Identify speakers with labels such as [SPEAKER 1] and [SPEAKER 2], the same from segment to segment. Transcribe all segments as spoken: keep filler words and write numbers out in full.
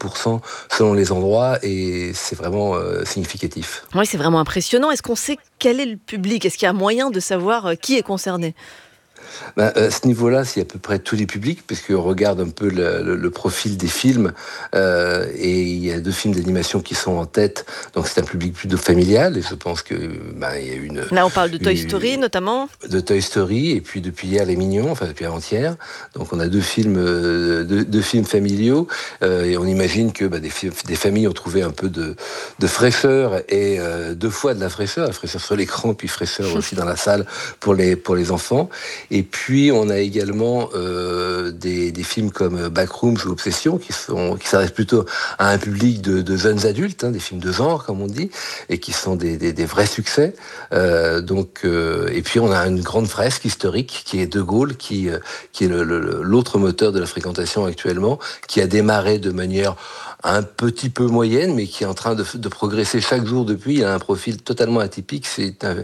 [SPEAKER 1] pour cent selon les endroits, et c'est vraiment euh, significatif.
[SPEAKER 2] Oui, c'est vraiment impressionnant. Est-ce qu'on sait quel est le public ? Est-ce qu'il y a moyen de savoir euh, qui est concerné ?
[SPEAKER 1] Ben, à ce niveau-là, c'est à peu près tous les publics, puisqu'on regarde un peu le, le, le profil des films, euh, et il y a deux films d'animation qui sont en tête, donc c'est un public plutôt familial, et je pense que ben, il y a une...
[SPEAKER 2] Là, on parle de Toy
[SPEAKER 1] une,
[SPEAKER 2] Story, notamment.
[SPEAKER 1] De Toy Story, et puis depuis hier, Les Mignons, enfin depuis avant-hier, donc on a deux films, euh, deux, deux films familiaux, euh, et on imagine que ben, des, des familles ont trouvé un peu de, de fraîcheur, et euh, deux fois de la fraîcheur, la fraîcheur sur l'écran, puis fraîcheur aussi dans la salle pour les, pour les enfants. Et puis, on a également euh, des, des films comme Backrooms ou Obsession, qui, sont, qui s'adressent plutôt à un public de, de jeunes adultes, hein, des films de genre, comme on dit, et qui sont des, des, des vrais succès. Euh, donc, euh, et puis, on a une grande fresque historique, qui est De Gaulle, qui, euh, qui est le, le, l'autre moteur de la fréquentation actuellement, qui a démarré de manière un petit peu moyenne, mais qui est en train de, de progresser chaque jour depuis. Il a un profil totalement atypique. C'est un,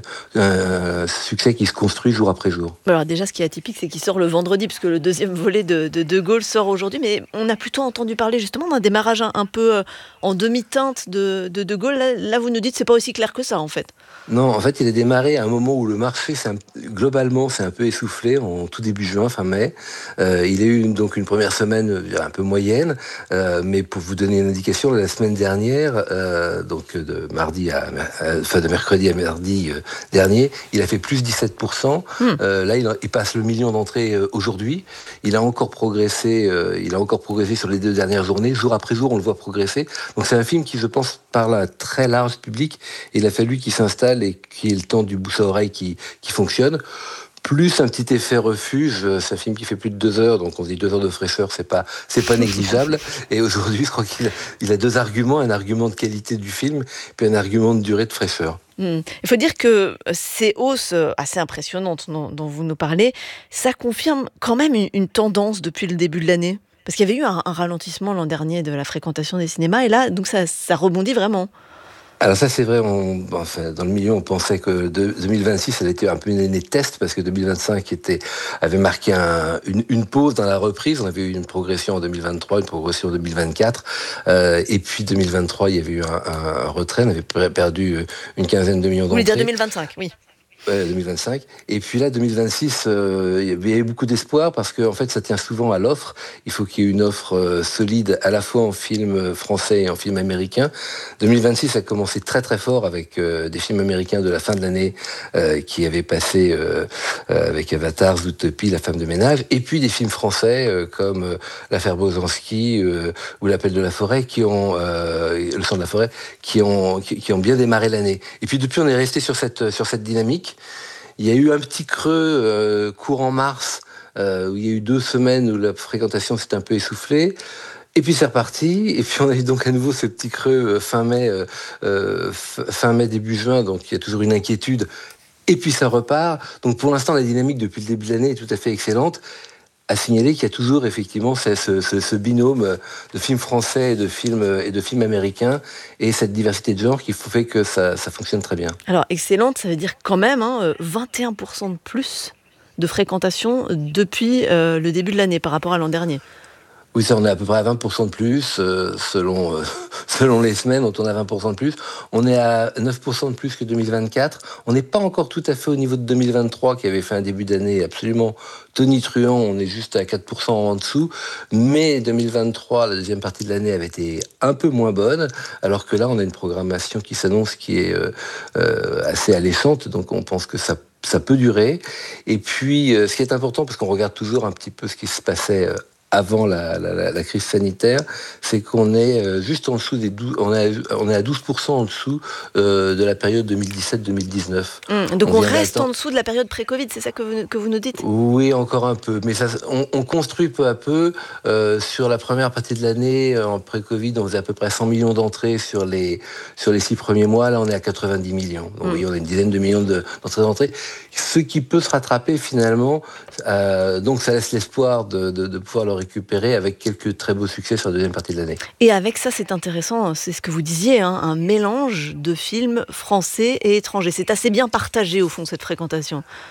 [SPEAKER 1] un succès qui se construit jour après jour.
[SPEAKER 2] Alors déjà, ce qui est atypique, c'est qu'il sort le vendredi, puisque le deuxième volet de De, de Gaulle sort aujourd'hui. Mais on a plutôt entendu parler justement d'un démarrage un, un peu en demi-teinte de De, de Gaulle. Là, là, vous nous dites que c'est pas aussi clair que ça, en fait.
[SPEAKER 1] Non, en fait, il a démarré à un moment où le marché, c'est un, globalement, c'est un peu essoufflé, en tout début juin, fin mai. Euh, il a eu une, donc une première semaine un peu moyenne, euh, mais pour vous donner une indication, la semaine dernière, euh, donc de mardi à, à, enfin de mercredi à mardi euh, dernier, il a fait plus dix-sept pour cent. Hmm. Euh, là, il, il passe le million d'entrées euh, aujourd'hui. Il a encore progressé, euh, il a encore progressé sur les deux dernières journées. Jour après jour, on le voit progresser. Donc c'est un film qui, je pense, parle à un très large public. Il a fallu qu'il s'installe et qu'il y ait le temps du bouche à oreille qui, qui fonctionne. Plus un petit effet refuge, c'est un film qui fait plus de deux heures, donc on se dit deux heures de fraîcheur, c'est pas, c'est pas négligeable. Et aujourd'hui, je crois qu'il a, il a deux arguments, un argument de qualité du film, puis un argument de durée de fraîcheur.
[SPEAKER 2] Mmh. Il faut dire que ces hausses assez impressionnantes dont, dont vous nous parlez, ça confirme quand même une, une tendance depuis le début de l'année. Parce qu'il y avait eu un, un ralentissement l'an dernier de la fréquentation des cinémas, et là, donc ça, ça rebondit vraiment.
[SPEAKER 1] Alors ça c'est vrai, on, enfin, dans le milieu on pensait que deux mille vingt-six elle était un peu une année de test parce que deux mille vingt-cinq était, avait marqué un, une, une pause dans la reprise. On avait eu une progression en deux mille vingt-trois, une progression en deux mille vingt-quatre, euh, et puis deux mille vingt-trois il y avait eu un, un, un retrait, on avait perdu une quinzaine de millions d'entrées.
[SPEAKER 2] Vous voulez dire deux mille vingt-cinq, oui.
[SPEAKER 1] Ouais, deux mille vingt-cinq. Et puis là, deux mille vingt-six, euh, il y avait beaucoup d'espoir parce que en fait, ça tient souvent à l'offre. Il faut qu'il y ait une offre euh, solide à la fois en film français et en film américain. deux mille vingt-six a commencé très très fort avec euh, des films américains de la fin de l'année euh, qui avaient passé euh, euh, avec Avatar, Zootopie, La femme de ménage, et puis des films français euh, comme euh, L'affaire Bosanski euh, ou L'appel de la forêt, qui ont euh, Le sang de la forêt, qui ont qui, qui ont bien démarré l'année. Et puis depuis, on est resté sur cette sur cette dynamique. Il y a eu un petit creux euh, courant mars, euh, où il y a eu deux semaines où la fréquentation s'est un peu essoufflée. Et puis c'est reparti. Et puis on a eu donc à nouveau ce petit creux euh, fin mai, euh, euh, fin mai, début juin. Donc il y a toujours une inquiétude. Et puis ça repart. Donc pour l'instant, la dynamique depuis le début de l'année est tout à fait excellente. À signaler qu'il y a toujours effectivement ce, ce, ce binôme de films français et de films, et de films américains et cette diversité de genres qui fait que ça, ça fonctionne très bien.
[SPEAKER 2] Alors excellente, ça veut dire quand même hein, vingt et un pour cent de plus de fréquentation depuis euh, le début de l'année par rapport à l'an dernier.
[SPEAKER 1] Oui, ça, on est à peu près à vingt pour cent de plus, euh, selon, euh, selon les semaines, on tourne à vingt pour cent de plus. On est à neuf pour cent de plus que deux mille vingt-quatre. On n'est pas encore tout à fait au niveau de deux mille vingt-trois, qui avait fait un début d'année absolument tonitruant. On est juste à quatre pour cent en dessous. Mais deux mille vingt-trois, la deuxième partie de l'année, avait été un peu moins bonne, alors que là, on a une programmation qui s'annonce qui est euh, euh, assez alléchante. Donc, on pense que ça ça peut durer. Et puis, euh, ce qui est important, parce qu'on regarde toujours un petit peu ce qui se passait euh, avant la, la, la crise sanitaire, c'est qu'on est juste en dessous des douze, on est à, on est à douze pour cent en dessous euh, de la période deux mille dix-sept deux mille dix-neuf.
[SPEAKER 2] Mmh, donc on, on reste en dessous de la période pré-Covid, c'est ça que vous, que vous nous dites ?
[SPEAKER 1] Oui, encore un peu, mais ça, on, on construit peu à peu. Euh, sur la première partie de l'année, en pré-Covid, on faisait à peu près cent millions d'entrées sur les, sur les six premiers mois. Là, on est à quatre-vingt-dix millions. Donc, mmh. oui, on a une dizaine de millions de, d'entrées d'entrées. Ce qui peut se rattraper finalement, euh, donc ça laisse l'espoir de, de, de pouvoir le récupérer avec quelques très beaux succès sur la deuxième partie de l'année.
[SPEAKER 2] Et avec ça, c'est intéressant, c'est ce que vous disiez, hein, un mélange de films français et étrangers. C'est assez bien partagé, au fond, cette fréquentation.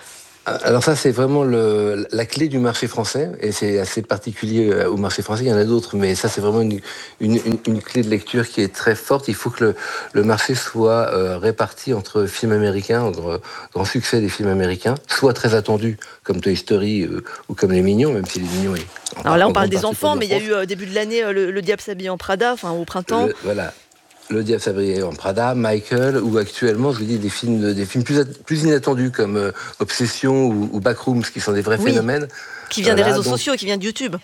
[SPEAKER 1] Alors ça, c'est vraiment le, la clé du marché français, et c'est assez particulier au marché français. Il y en a d'autres, mais ça, c'est vraiment une, une, une, une clé de lecture qui est très forte. Il faut que le, le marché soit euh, réparti entre films américains, entre grand succès des films américains, soit très attendus, comme Toy Story euh, ou comme Les Mignons, même si Les Mignons est...
[SPEAKER 2] Alors là, on parle des enfants, mais il y a eu, au début de l'année, le, le Diable s'habille en Prada, enfin au printemps.
[SPEAKER 1] Le, voilà. Le Diable s'habille en Prada, Michael, ou actuellement, je vous dis, des films, des films plus, plus inattendus comme euh, Obsession ou, ou Backrooms, qui sont des vrais
[SPEAKER 2] oui,
[SPEAKER 1] phénomènes.
[SPEAKER 2] Qui vient voilà, des réseaux donc, sociaux et qui vient de YouTube.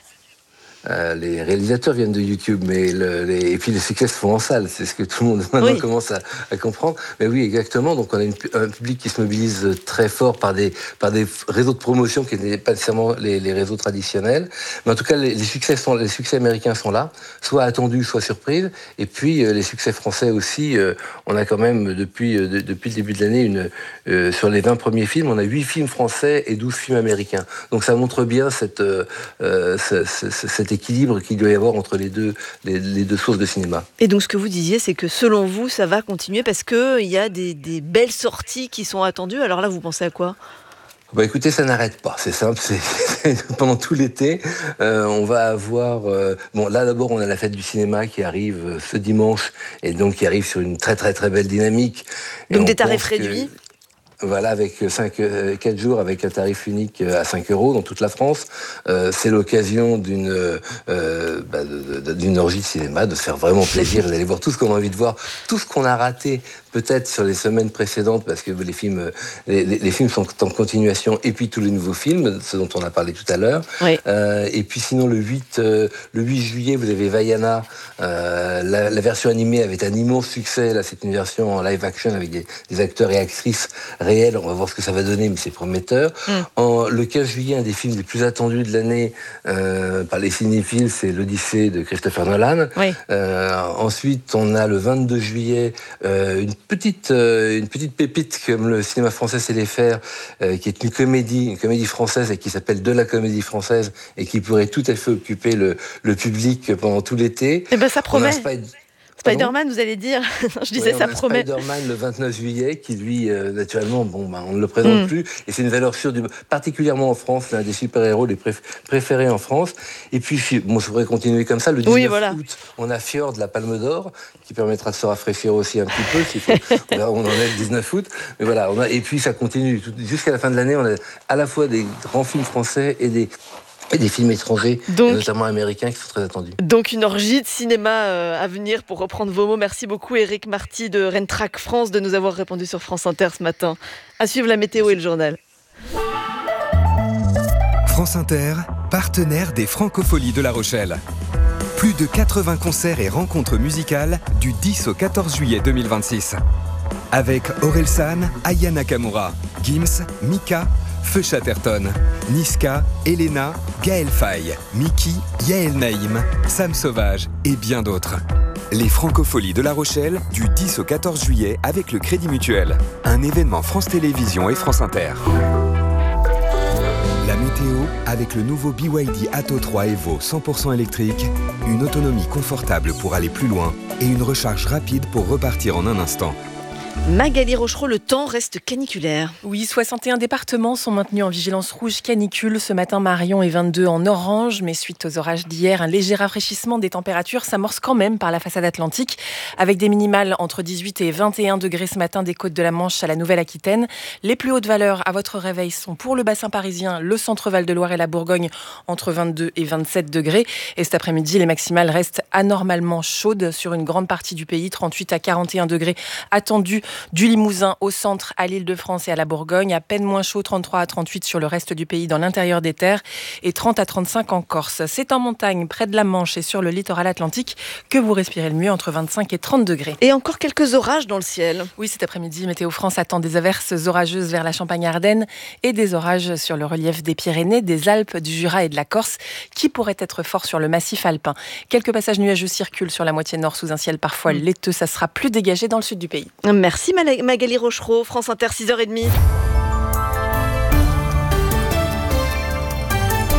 [SPEAKER 1] Euh, les réalisateurs viennent de YouTube, mais le, les, et puis les succès se font en salle, c'est ce que tout le monde maintenant oui. commence à, à comprendre. Mais oui, exactement. Donc on a une, un public qui se mobilise très fort par des par des réseaux de promotion qui n'étaient pas nécessairement les, les réseaux traditionnels. Mais en tout cas, les, les succès sont les succès américains sont là, soit attendus, soit surprises. Et puis euh, les succès français aussi. Euh, on a quand même depuis euh, de, depuis le début de l'année une euh, sur les vingt premiers films, on a huit films français et douze films américains. Donc ça montre bien cette euh, ce, ce, cette équilibre qu'il doit y avoir entre les deux, les, les deux sources de cinéma.
[SPEAKER 2] Et donc ce que vous disiez, c'est que selon vous, ça va continuer parce qu'il y a des, des belles sorties qui sont attendues. Alors là, vous pensez à quoi ?
[SPEAKER 1] Bah écoutez, ça n'arrête pas, c'est simple, c'est, c'est pendant tout l'été, euh, on va avoir... Euh, bon, là d'abord, on a la fête du cinéma qui arrive euh, ce dimanche, et donc qui arrive sur une très très très belle dynamique.
[SPEAKER 2] Donc des tarifs réduits ?
[SPEAKER 1] Voilà, avec cinq, quatre jours, avec un tarif unique à cinq euros dans toute la France. Euh, c'est l'occasion d'une, euh, bah, d'une orgie de cinéma, de se faire vraiment plaisir, d'aller voir tout ce qu'on a envie de voir, tout ce qu'on a raté peut-être sur les semaines précédentes, parce que les films, les, les films sont en continuation, et puis tous les nouveaux films, ce dont on a parlé tout à l'heure.
[SPEAKER 2] Oui.
[SPEAKER 1] Euh, et puis sinon, le huit, euh, le huit juillet, vous avez Vaiana. Euh, la, la version animée avait un immense succès. Là, c'est une version en live action avec des, des acteurs et actrices réels. On va voir ce que ça va donner, mais c'est prometteur. Mm. En, le quinze juillet, un des films les plus attendus de l'année euh, par les cinéphiles, c'est l'Odyssée de Christopher Nolan.
[SPEAKER 2] Oui.
[SPEAKER 1] Euh, ensuite, on a le vingt-deux juillet euh, une petite euh, une petite pépite comme le cinéma français sait les faire, euh, qui est une comédie, une comédie française et qui s'appelle De la comédie française et qui pourrait tout à fait occuper le, le public pendant tout l'été.
[SPEAKER 2] Eh ben ça promet.
[SPEAKER 1] Spider-
[SPEAKER 2] Spider-Man, vous allez dire. Je disais,
[SPEAKER 1] oui,
[SPEAKER 2] ça
[SPEAKER 1] on a
[SPEAKER 2] promet.
[SPEAKER 1] Spider-Man le vingt-neuf juillet, qui lui, euh, naturellement, bon, ben, on ne le présente mm. plus. Et c'est une valeur sûre, du... particulièrement en France, l'un des super-héros les préf... préférés en France. Et puis, bon, je pourrais continuer comme ça. Le dix-neuf oui, voilà. août, on a Fjord, la Palme d'Or, qui permettra de se rafraîchir aussi un petit peu. S'il faut... on en est le dix-neuf août. Mais voilà, on a... Et puis, ça continue. Jusqu'à la fin de l'année, on a à la fois des grands films français et des... Et des films étrangers, donc, notamment américains, qui sont très attendus.
[SPEAKER 2] Donc une orgie de cinéma euh, à venir, pour reprendre vos mots. Merci beaucoup Éric Marty de Rentrac France de nous avoir répondu sur France Inter ce matin. À suivre la météo et le journal.
[SPEAKER 3] France Inter, partenaire des Francopholies de La Rochelle. Plus de quatre-vingts concerts et rencontres musicales du dix au quatorze juillet deux mille vingt-six. Avec Orelsan, Aya Nakamura, Gims, Mika, Feu Chatterton, Niska, Elena, Gaël Faye, Mickey, Yael Naïm, Sam Sauvage et bien d'autres. Les Francopholies de La Rochelle du dix au quatorze juillet avec le Crédit Mutuel. Un événement France Télévisions et France Inter. La météo avec le nouveau B Y D Atto trois Evo cent pour cent électrique, une autonomie confortable pour aller plus loin et une recharge rapide pour repartir en un instant.
[SPEAKER 2] Magali Rochereau, le temps reste caniculaire.
[SPEAKER 4] Oui, soixante et un départements sont maintenus en vigilance rouge canicule. Ce matin, Marion est vingt-deux en orange, mais suite aux orages d'hier, un léger rafraîchissement des températures s'amorce quand même par la façade atlantique, avec des minimales entre dix-huit et vingt et un degrés ce matin des côtes de la Manche à la Nouvelle-Aquitaine. Les plus hautes valeurs à votre réveil sont pour le bassin parisien, le centre Val-de-Loire et la Bourgogne, entre vingt-deux et vingt-sept degrés. Et cet après-midi, les maximales restent anormalement chaudes sur une grande partie du pays, trente-huit à quarante et un degrés attendus du Limousin au centre, à l'Île-de-France et à la Bourgogne. À peine moins chaud, trente-trois à trente-huit sur le reste du pays dans l'intérieur des terres et trente à trente-cinq en Corse. C'est en montagne, près de la Manche et sur le littoral atlantique que vous respirez le mieux, entre vingt-cinq et trente degrés.
[SPEAKER 2] Et encore quelques orages dans le ciel.
[SPEAKER 4] Oui, cet après-midi, Météo France attend des averses orageuses vers la Champagne-Ardenne et des orages sur le relief des Pyrénées, des Alpes, du Jura et de la Corse qui pourraient être forts sur le massif alpin. Quelques passages nuageux circulent sur la moitié nord sous un ciel parfois laiteux. Ça sera plus dégagé dans le sud du pays.
[SPEAKER 2] Merci Magali Rochereau, France Inter, six heures trente.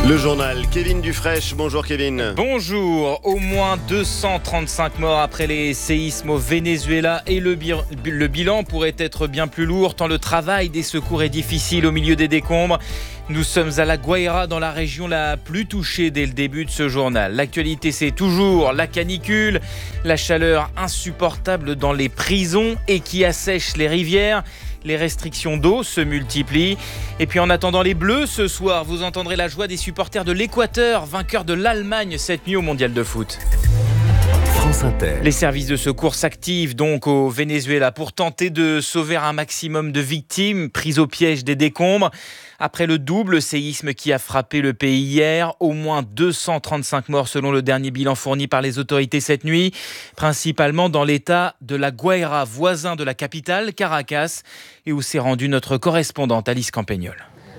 [SPEAKER 5] Le journal, Kevin Dufraîche. Bonjour Kevin.
[SPEAKER 6] Bonjour. Au moins deux cent trente-cinq morts après les séismes au Venezuela et le, bi- le bilan pourrait être bien plus lourd tant le travail des secours est difficile au milieu des décombres. Nous sommes à La Guaira, dans la région la plus touchée dès le début de ce journal. L'actualité, c'est toujours la canicule, la chaleur insupportable dans les prisons et qui assèche les rivières. Les restrictions d'eau se multiplient. Et puis en attendant les Bleus, ce soir, vous entendrez la joie des supporters de l'Équateur, vainqueurs de l'Allemagne cette nuit au Mondial de foot.
[SPEAKER 3] France Inter.
[SPEAKER 6] Les services de secours s'activent donc au Venezuela pour tenter de sauver un maximum de victimes prises au piège des décombres. Après le double séisme qui a frappé le pays hier, au moins deux cent trente-cinq morts selon le dernier bilan fourni par les autorités cette nuit, principalement dans l'état de La Guaira, voisin de la capitale, Caracas, et où s'est rendue notre correspondante Alice Campagnol.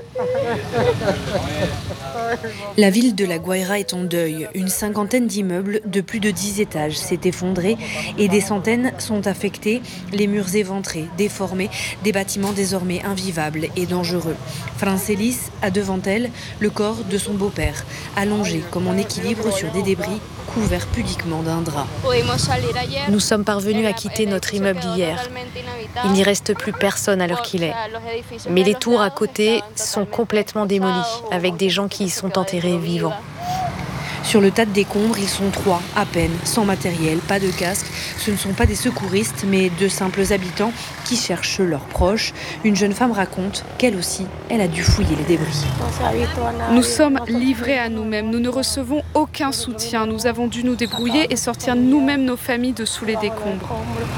[SPEAKER 7] La ville de La Guaira est en deuil. Une cinquantaine d'immeubles de plus de dix étages s'est effondré et des centaines sont affectés, les murs éventrés, déformés, des bâtiments désormais invivables et dangereux. Francelis a devant elle le corps de son beau-père, allongé comme en équilibre sur des débris, couvert pudiquement d'un drap.
[SPEAKER 8] Nous sommes parvenus à quitter notre immeuble hier. Il n'y reste plus personne à l'heure qu'il est. Mais les tours à côté sont complètement démolies, avec des gens qui y sont enterrés vivants.
[SPEAKER 7] Sur le tas de décombres, ils sont trois, à peine, sans matériel, pas de casque. Ce ne sont pas des secouristes, mais de simples habitants qui cherchent leurs proches. Une jeune femme raconte qu'elle aussi, elle a dû fouiller les débris.
[SPEAKER 9] Nous sommes livrés à nous-mêmes. Nous ne recevons aucun soutien. Nous avons dû nous débrouiller et sortir nous-mêmes nos familles de sous les décombres.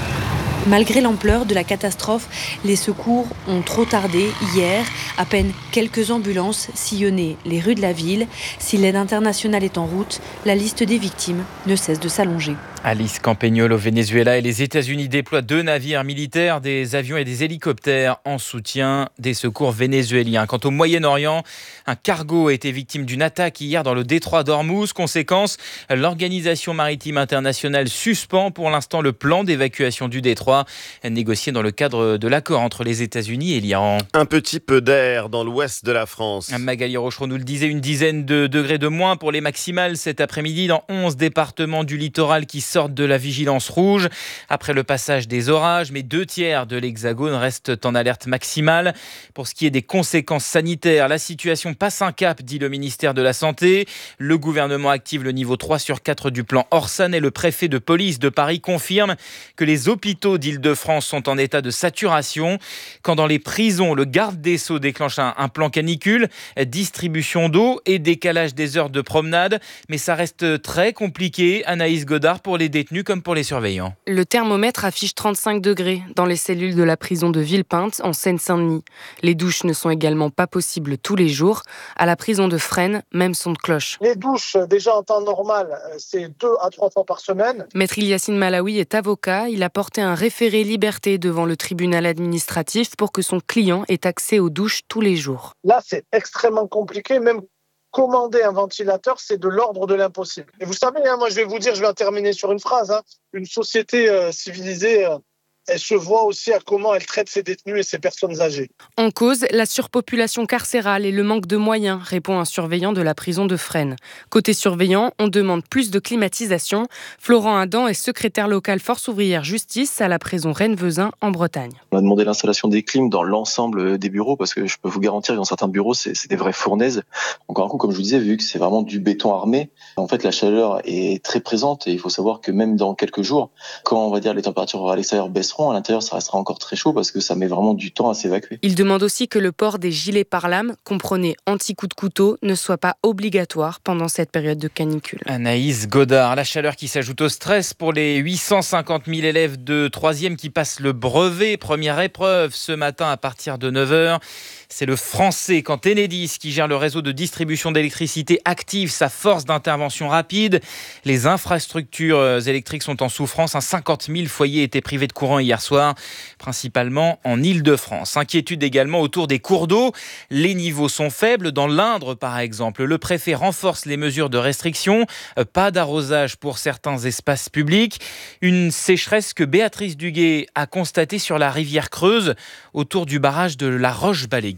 [SPEAKER 7] Malgré l'ampleur de la catastrophe, les secours ont trop tardé hier. À peine quelques ambulances sillonnaient les rues de la ville. Si l'aide internationale est en route, la liste des victimes ne cesse de s'allonger.
[SPEAKER 6] Alice Campagnol au Venezuela et les États-Unis déploient deux navires militaires, des avions et des hélicoptères en soutien des secours vénézuéliens. Quant au Moyen-Orient, un cargo a été victime d'une attaque hier dans le détroit d'Ormuz. Conséquence, l'Organisation maritime internationale suspend pour l'instant le plan d'évacuation du détroit, négocié dans le cadre de l'accord entre les États-Unis et l'Iran.
[SPEAKER 5] Un petit peu d'air dans l'ouest de la France.
[SPEAKER 6] Magali Rochereau nous le disait, une dizaine de degrés de moins pour les maximales cet après-midi dans onze départements du littoral qui sortent de la vigilance rouge après le passage des orages, mais deux tiers de l'Hexagone restent en alerte maximale. Pour ce qui est des conséquences sanitaires, la situation passe un cap, dit le ministère de la Santé. Le gouvernement active le niveau trois sur quatre du plan Orsan et le préfet de police de Paris confirme que les hôpitaux d'Île-de-France sont en état de saturation. Quand dans les prisons, le garde des Sceaux déclenche un, un plan canicule, distribution d'eau et décalage des heures de promenade. Mais ça reste très compliqué, Anaïs Godard, pour les détenus comme pour les surveillants.
[SPEAKER 10] Le thermomètre affiche trente-cinq degrés dans les cellules de la prison de Villepinte en Seine-Saint-Denis. Les douches ne sont également pas possibles tous les jours. À la prison de Fresnes, même son de cloche.
[SPEAKER 11] Les douches, déjà en temps normal, c'est deux à trois fois par semaine.
[SPEAKER 10] Maître Yassine Malawi est avocat. Il a porté un référé liberté devant le tribunal administratif pour que son client ait accès aux douches tous les jours.
[SPEAKER 11] Là, c'est extrêmement compliqué, même commander un ventilateur, c'est de l'ordre de l'impossible. Et vous savez, hein, moi je vais vous dire, je vais en terminer sur une phrase, hein, une société euh, civilisée, euh, elle se voit aussi à comment elle traite ses détenus et ses personnes âgées.
[SPEAKER 10] En cause, la surpopulation carcérale et le manque de moyens, répond un surveillant de la prison de Fresnes. Côté surveillant, on demande plus de climatisation. Florent Adam est secrétaire local Force ouvrière justice à la prison Rennes-Vezin en Bretagne.
[SPEAKER 12] On a demandé l'installation des clims dans l'ensemble des bureaux parce que je peux vous garantir que dans certains bureaux, c'est, c'est des vraies fournaises. Encore un coup, comme je vous disais, vu que c'est vraiment du béton armé, en fait la chaleur est très présente et il faut savoir que même dans quelques jours, quand on va dire les températures à l'extérieur baisseront, à l'intérieur, ça restera encore très chaud parce que ça met vraiment du temps à s'évacuer.
[SPEAKER 10] Il demande aussi que le port des gilets pare-lames, comprenez anti-coup de couteau, ne soit pas obligatoire pendant cette période de canicule.
[SPEAKER 6] Anaïs Godard, la chaleur qui s'ajoute au stress pour les huit cent cinquante mille élèves de troisième qui passent le brevet. Première épreuve ce matin à partir de neuf heures. C'est le français quand Enedis, qui gère le réseau de distribution d'électricité, active sa force d'intervention rapide. Les infrastructures électriques sont en souffrance. cinquante mille foyers étaient privés de courant hier soir, principalement en Île-de-France. Inquiétude également autour des cours d'eau. Les niveaux sont faibles. Dans l'Indre, par exemple, le préfet renforce les mesures de restriction. Pas d'arrosage pour certains espaces publics. Une sécheresse que Béatrice Duguay a constatée sur la rivière Creuse, autour du barrage de la Roche-Balégu.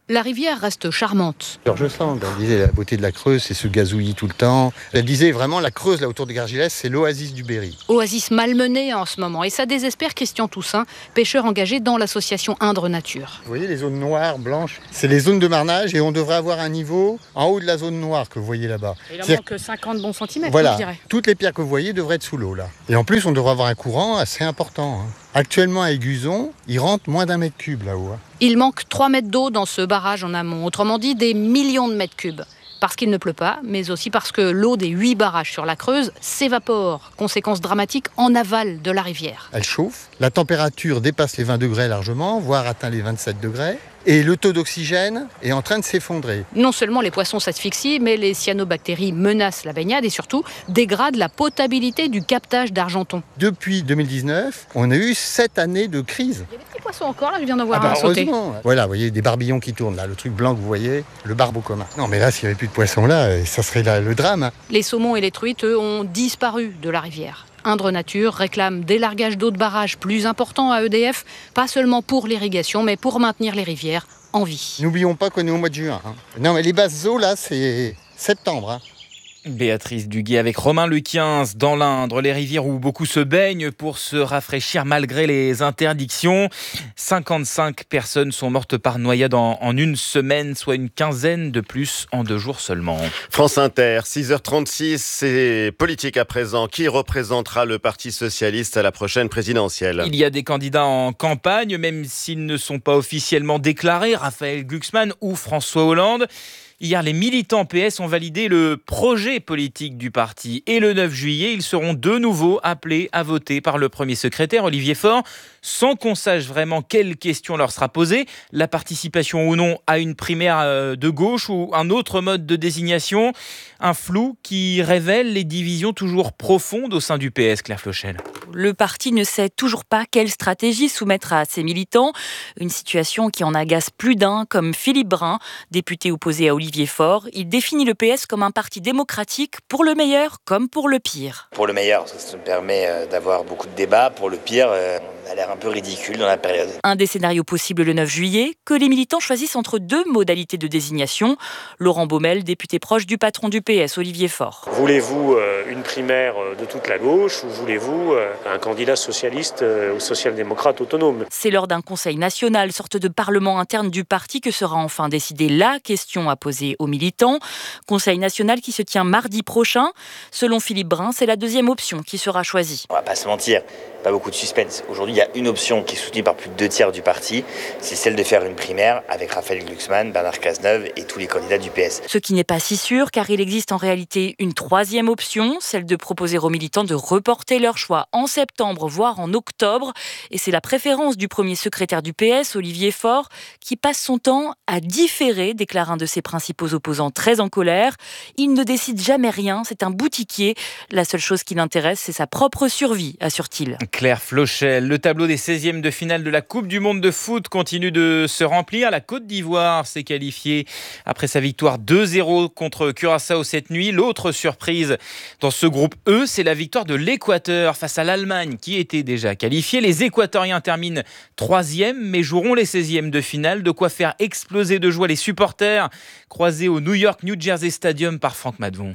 [SPEAKER 13] La rivière reste charmante.
[SPEAKER 14] Georges Sand, elle disait la beauté de la Creuse, c'est ce gazouillis tout le temps. Elle disait vraiment la Creuse, là autour de Gargilès, c'est l'oasis du Berry.
[SPEAKER 13] Oasis malmenée en ce moment. Et ça désespère Christian Toussaint, pêcheur engagé dans l'association Indre Nature.
[SPEAKER 14] Vous voyez les zones noires, blanches, c'est les zones de marnage et on devrait avoir un niveau en haut de la zone noire que vous voyez là-bas.
[SPEAKER 10] Il en manque cinquante bons centimètres,
[SPEAKER 14] voilà,
[SPEAKER 10] je dirais.
[SPEAKER 14] Toutes les pierres que vous voyez devraient être sous l'eau là. Et en plus, on devrait avoir un courant assez important. Hein. Actuellement à Aiguzon, il rentre moins d'un mètre cube là-haut. Hein.
[SPEAKER 13] Il manque trois mètres d'eau dans ce barrage en amont, autrement dit des millions de mètres cubes. Parce qu'il ne pleut pas, mais aussi parce que l'eau des huit barrages sur la Creuse s'évapore. Conséquence dramatique en aval de la rivière.
[SPEAKER 14] Elle chauffe, la température dépasse les vingt degrés largement, voire atteint les vingt-sept degrés. Et le taux d'oxygène est en train de s'effondrer.
[SPEAKER 13] Non seulement les poissons s'asphyxient, mais les cyanobactéries menacent la baignade et surtout dégradent la potabilité du captage d'Argenton.
[SPEAKER 14] Depuis deux mille dix-neuf, on a eu sept années de crise.
[SPEAKER 13] Il y a des petits poissons encore, là, je viens d'en voir
[SPEAKER 14] ah bah
[SPEAKER 13] un sauter.
[SPEAKER 14] Voilà, vous voyez des barbillons qui tournent là, le truc blanc que vous voyez, le barbeau commun. Non mais là, s'il n'y avait plus de poissons là, ça serait là, le drame.
[SPEAKER 13] Les saumons et les truites, eux, ont disparu de la rivière. Indre Nature réclame des largages d'eau de barrage plus importants à E D F, pas seulement pour l'irrigation, mais pour maintenir les rivières en vie.
[SPEAKER 14] N'oublions pas qu'on est au mois de juin. Hein. Non, mais les basses eaux, là, c'est septembre. Hein.
[SPEAKER 6] Béatrice Duguay avec Romain Lequin dans l'Indre, les rivières où beaucoup se baignent pour se rafraîchir malgré les interdictions. cinquante-cinq personnes sont mortes par noyade en, en une semaine, soit une quinzaine de plus en deux jours seulement.
[SPEAKER 5] France Inter, six heures trente-six, c'est politique à présent. Qui représentera le Parti socialiste à la prochaine présidentielle ?
[SPEAKER 6] Il y a des candidats en campagne, même s'ils ne sont pas officiellement déclarés, Raphaël Glucksmann ou François Hollande. Hier, les militants P S ont validé le projet politique du parti. Et le neuf juillet, ils seront de nouveau appelés à voter par le premier secrétaire, Olivier Faure, sans qu'on sache vraiment quelle question leur sera posée. La participation ou non à une primaire de gauche ou un autre mode de désignation. Un flou qui révèle les divisions toujours profondes au sein du P S, Claire Flochel.
[SPEAKER 15] Le parti ne sait toujours pas quelle stratégie soumettre à ses militants. Une situation qui en agace plus d'un, comme Philippe Brun, député opposé à Olivier Faure. Il définit le P S comme un parti démocratique, pour le meilleur comme pour le pire.
[SPEAKER 16] Pour le meilleur, parce que ça nous permet d'avoir beaucoup de débats. Pour le pire, on a l'air un peu ridicule dans la période.
[SPEAKER 15] Un des scénarios possibles le neuf juillet, que les militants choisissent entre deux modalités de désignation. Laurent Baumel, député proche du patron du P S, Olivier Faure.
[SPEAKER 17] Voulez-vous une primaire de toute la gauche ou voulez-vous un candidat socialiste ou social-démocrate autonome ?
[SPEAKER 15] C'est lors d'un conseil national, sorte de parlement interne du parti, que sera enfin décidée la question à poser aux militants. Conseil national qui se tient mardi prochain. Selon Philippe Brun, c'est la deuxième option qui sera choisie.
[SPEAKER 16] On va pas se mentir, pas beaucoup de suspense. Aujourd'hui, il y a une option qui est soutenue par plus de deux tiers du parti, c'est celle de faire une primaire avec Raphaël Glucksmann, Bernard Cazeneuve et tous les candidats du P S.
[SPEAKER 15] Ce qui n'est pas si sûr, car il existe en réalité une troisième option, celle de proposer aux militants de reporter leur choix en septembre, voire en octobre. Et c'est la préférence du premier secrétaire du P S, Olivier Faure, qui passe son temps à différer, déclare un de ses principaux opposants très en colère. Il ne décide jamais rien, c'est un boutiquier. La seule chose qui l'intéresse, c'est sa propre survie, assure-t-il.
[SPEAKER 6] Claire Flochel, le tableau des seizièmes de finale de la Coupe du Monde de foot continue de se remplir. La Côte d'Ivoire s'est qualifiée après sa victoire deux zéro contre Curaçao cette nuit. L'autre surprise dans ce groupe E, c'est la victoire de l'Équateur face à l'Allemagne qui était déjà qualifiée. Les Équatoriens terminent troisième mais joueront les seizièmes de finale. De quoi faire exploser de joie les supporters croisés au New York New Jersey Stadium par Franck Madvon.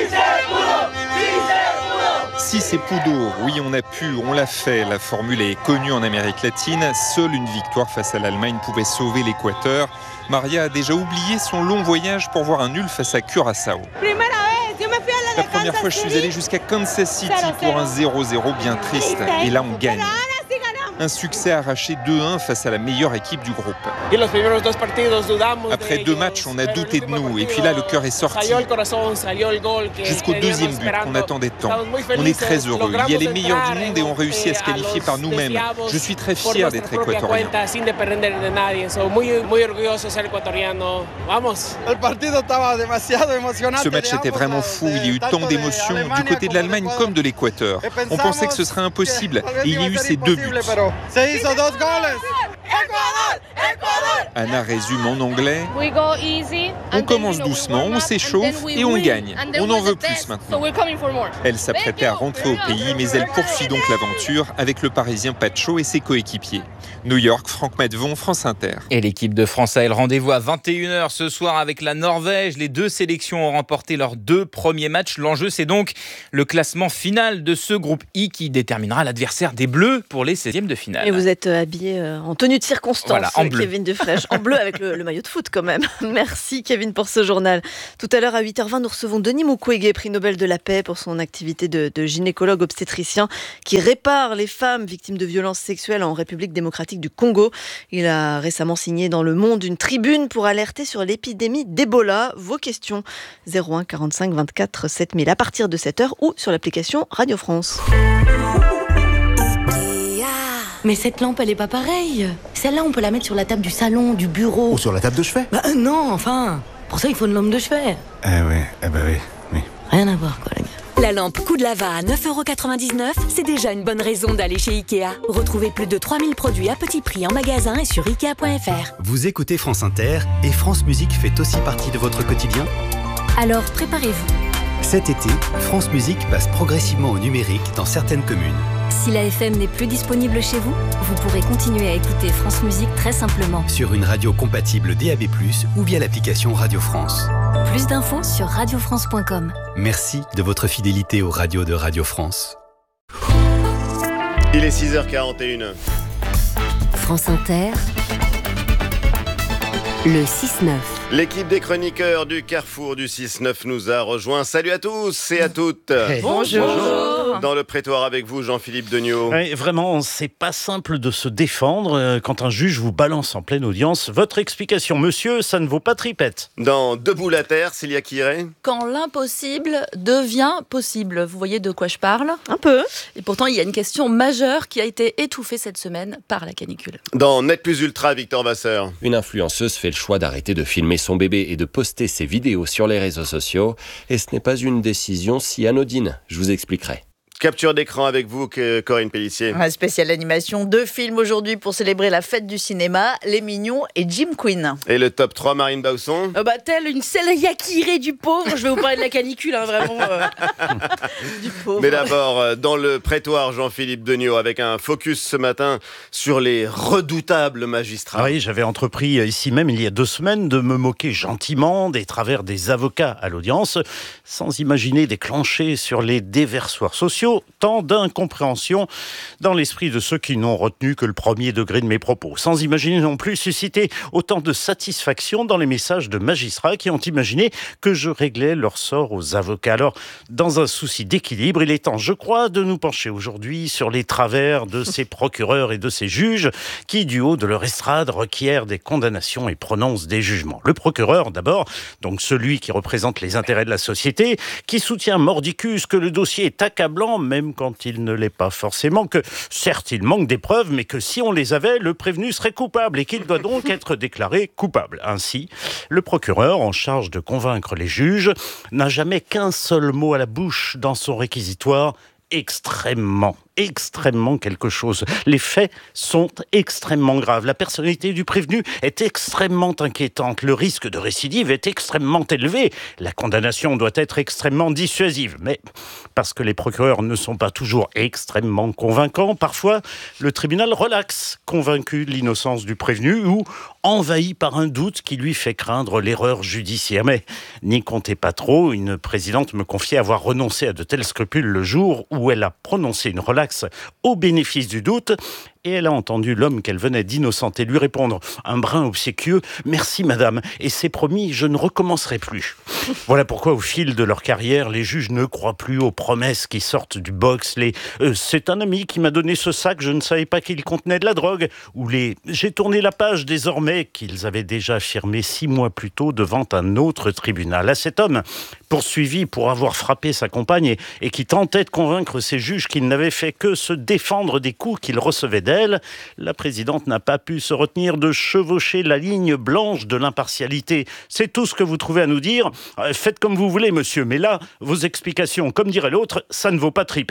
[SPEAKER 18] Si c'est Poudre, oui on a pu, on l'a fait, la formule est connue en Amérique latine, seule une victoire face à l'Allemagne pouvait sauver l'Équateur. Maria a déjà oublié son long voyage pour voir un nul face à Curaçao. La première fois je suis allé jusqu'à Kansas City pour un zéro zéro bien triste, et là on gagne. Un succès arraché deux un face à la meilleure équipe du groupe. Après deux matchs, on a douté de nous. Et puis là, le cœur est sorti. Jusqu'au deuxième but qu'on attendait tant. On est très heureux. Il y a les meilleurs du monde et on réussit à se qualifier par nous-mêmes. Je suis très fier d'être équatorien. Ce match était vraiment fou. Il y a eu tant d'émotions du côté de l'Allemagne comme de l'Équateur. On pensait que ce serait impossible. Et il y a eu ces deux buts. Anna résume en anglais.
[SPEAKER 19] We go easy,
[SPEAKER 18] On
[SPEAKER 19] and
[SPEAKER 18] commence
[SPEAKER 19] then, you know,
[SPEAKER 18] doucement,
[SPEAKER 19] we warm
[SPEAKER 18] on
[SPEAKER 19] up, and
[SPEAKER 18] s'échauffe
[SPEAKER 19] then we
[SPEAKER 18] et on
[SPEAKER 19] win,
[SPEAKER 18] gagne.
[SPEAKER 19] and then
[SPEAKER 18] On en
[SPEAKER 19] we're
[SPEAKER 18] veut
[SPEAKER 19] the
[SPEAKER 18] plus
[SPEAKER 19] best,
[SPEAKER 18] maintenant.
[SPEAKER 19] so we're coming for more.
[SPEAKER 18] Elle s'apprêtait à rentrer au pays, mais elle poursuit donc l'aventure avec le Parisien Pacho et ses coéquipiers. New York, Franck Maddevon, France Inter.
[SPEAKER 6] Et l'équipe de France a le rendez-vous à vingt et une heures ce soir avec la Norvège. Les deux sélections ont remporté leurs deux premiers matchs. L'enjeu, c'est donc le classement final de ce groupe I qui déterminera l'adversaire des Bleus pour les seizièmes de finale.
[SPEAKER 2] Et vous êtes habillé en tenue de circonstance,
[SPEAKER 6] voilà, en bleu.
[SPEAKER 2] Kevin Defraiche. En bleu avec le, le maillot de foot quand même. Merci Kevin pour ce journal. Tout à l'heure à huit heures vingt, nous recevons Denis Mukwege, prix Nobel de la paix pour son activité de, de gynécologue obstétricien qui répare les femmes victimes de violences sexuelles en République démocratique du Congo. Il a récemment signé dans Le Monde une tribune pour alerter sur l'épidémie d'Ebola. Vos questions zéro un quarante-cinq vingt-quatre sept mille à partir de cette heure ou sur l'application Radio France.
[SPEAKER 20] Mais cette lampe, elle est pas pareille. Celle-là, on peut la mettre sur la table du salon, du bureau.
[SPEAKER 21] Ou sur la table de chevet.
[SPEAKER 20] Bah euh, non, enfin. Pour ça, il faut une lampe de chevet.
[SPEAKER 21] Eh oui, eh ben oui, oui.
[SPEAKER 20] Rien à voir, quoi, les gars.
[SPEAKER 22] La lampe coup de lava à neuf euros quatre-vingt-dix-neuf, c'est déjà une bonne raison d'aller chez Ikea. Retrouvez plus de trois mille produits à petit prix en magasin et sur ikea point f r.
[SPEAKER 23] Vous écoutez France Inter et France Musique fait aussi partie de votre quotidien ?
[SPEAKER 22] Alors préparez-vous.
[SPEAKER 23] Cet été, France Musique passe progressivement au numérique dans certaines communes.
[SPEAKER 22] Si la F M n'est plus disponible chez vous, vous pourrez continuer à écouter France Musique très simplement.
[SPEAKER 23] Sur une radio compatible D A B plus, ou via l'application Radio France.
[SPEAKER 22] Plus d'infos sur radio france point com.
[SPEAKER 23] Merci de votre fidélité aux radios de Radio France.
[SPEAKER 5] Il est six heures quarante et une.
[SPEAKER 22] France Inter, le six neuf.
[SPEAKER 5] L'équipe des chroniqueurs du Carrefour du six neuf nous a rejoints. Salut à tous et à toutes.
[SPEAKER 24] Hey. Bonjour. Bonjour.
[SPEAKER 5] Dans le prétoire avec vous, Jean-Philippe Degnaud.
[SPEAKER 24] Oui, vraiment, c'est pas simple de se défendre quand un juge vous balance en pleine audience. Votre explication, monsieur, ça ne vaut pas tripette.
[SPEAKER 5] Dans Debout la terre, Célia Quiré.
[SPEAKER 25] Quand l'impossible devient possible. Vous voyez de quoi je parle ?
[SPEAKER 2] Un peu.
[SPEAKER 25] Et pourtant, il y a une question majeure qui a été étouffée cette semaine par la canicule.
[SPEAKER 5] Dans Net Plus Ultra, Victor Vasseur.
[SPEAKER 26] Une influenceuse fait le choix d'arrêter de filmer son bébé et de poster ses vidéos sur les réseaux sociaux. Et ce n'est pas une décision si anodine. Je vous expliquerai.
[SPEAKER 5] Capture d'écran avec vous, Corinne Pellissier.
[SPEAKER 27] Un spécial animation, deux films aujourd'hui pour célébrer la fête du cinéma, Les Mignons et Jim Queen.
[SPEAKER 5] Et le top trois, Marine Bausson.
[SPEAKER 25] euh, bah, Telle une Célia Quiré du pauvre, je vais vous parler de la canicule, hein, vraiment. Euh...
[SPEAKER 5] du pauvre. Mais d'abord, dans le prétoire, Jean-Philippe Degnaud, avec un focus ce matin sur les redoutables magistrats.
[SPEAKER 24] Ah oui, j'avais entrepris ici même, il y a deux semaines, de me moquer gentiment des travers des avocats à l'audience, sans imaginer déclencher sur les déversoirs sociaux tant d'incompréhension dans l'esprit de ceux qui n'ont retenu que le premier degré de mes propos, sans imaginer non plus susciter autant de satisfaction dans les messages de magistrats qui ont imaginé que je réglais leur sort aux avocats. Alors, dans un souci d'équilibre, il est temps, je crois, de nous pencher aujourd'hui sur les travers de ces procureurs et de ces juges qui, du haut de leur estrade, requièrent des condamnations et prononcent des jugements. Le procureur, d'abord, donc celui qui représente les intérêts de la société, qui soutient mordicus que le dossier est accablant, même quand il ne l'est pas forcément, que certes il manque des preuves, mais que si on les avait, le prévenu serait coupable et qu'il doit donc être déclaré coupable. Ainsi, le procureur, en charge de convaincre les juges, n'a jamais qu'un seul mot à la bouche dans son réquisitoire: extrêmement, extrêmement quelque chose. Les faits sont extrêmement graves. La personnalité du prévenu est extrêmement inquiétante. Le risque de récidive est extrêmement élevé. La condamnation doit être extrêmement dissuasive. Mais parce que les procureurs ne sont pas toujours extrêmement convaincants, parfois le tribunal relaxe, convaincu de l'innocence du prévenu ou envahi par un doute qui lui fait craindre l'erreur judiciaire. Mais n'y comptez pas trop, une présidente me confiait avoir renoncé à de tels scrupules le jour où elle a prononcé une relaxe au bénéfice du doute, et elle a entendu l'homme qu'elle venait d'innocenter lui répondre, un brin obséquieux: « Merci madame, et c'est promis, je ne recommencerai plus. » Voilà pourquoi au fil de leur carrière, les juges ne croient plus aux promesses qui sortent du box, les euh, « c'est un ami qui m'a donné ce sac, je ne savais pas qu'il contenait de la drogue » ou les « j'ai tourné la page désormais » qu'ils avaient déjà affirmé six mois plus tôt devant un autre tribunal. À cet homme, poursuivi pour avoir frappé sa compagne et, et qui tentait de convaincre ses juges qu'il n'avait fait que se défendre des coups qu'il recevait d'elle, la présidente n'a pas pu se retenir de chevaucher la ligne blanche de l'impartialité. C'est tout ce que vous trouvez à nous dire. Faites comme vous voulez, monsieur, mais là, vos explications, comme dirait l'autre, ça ne vaut pas tripette.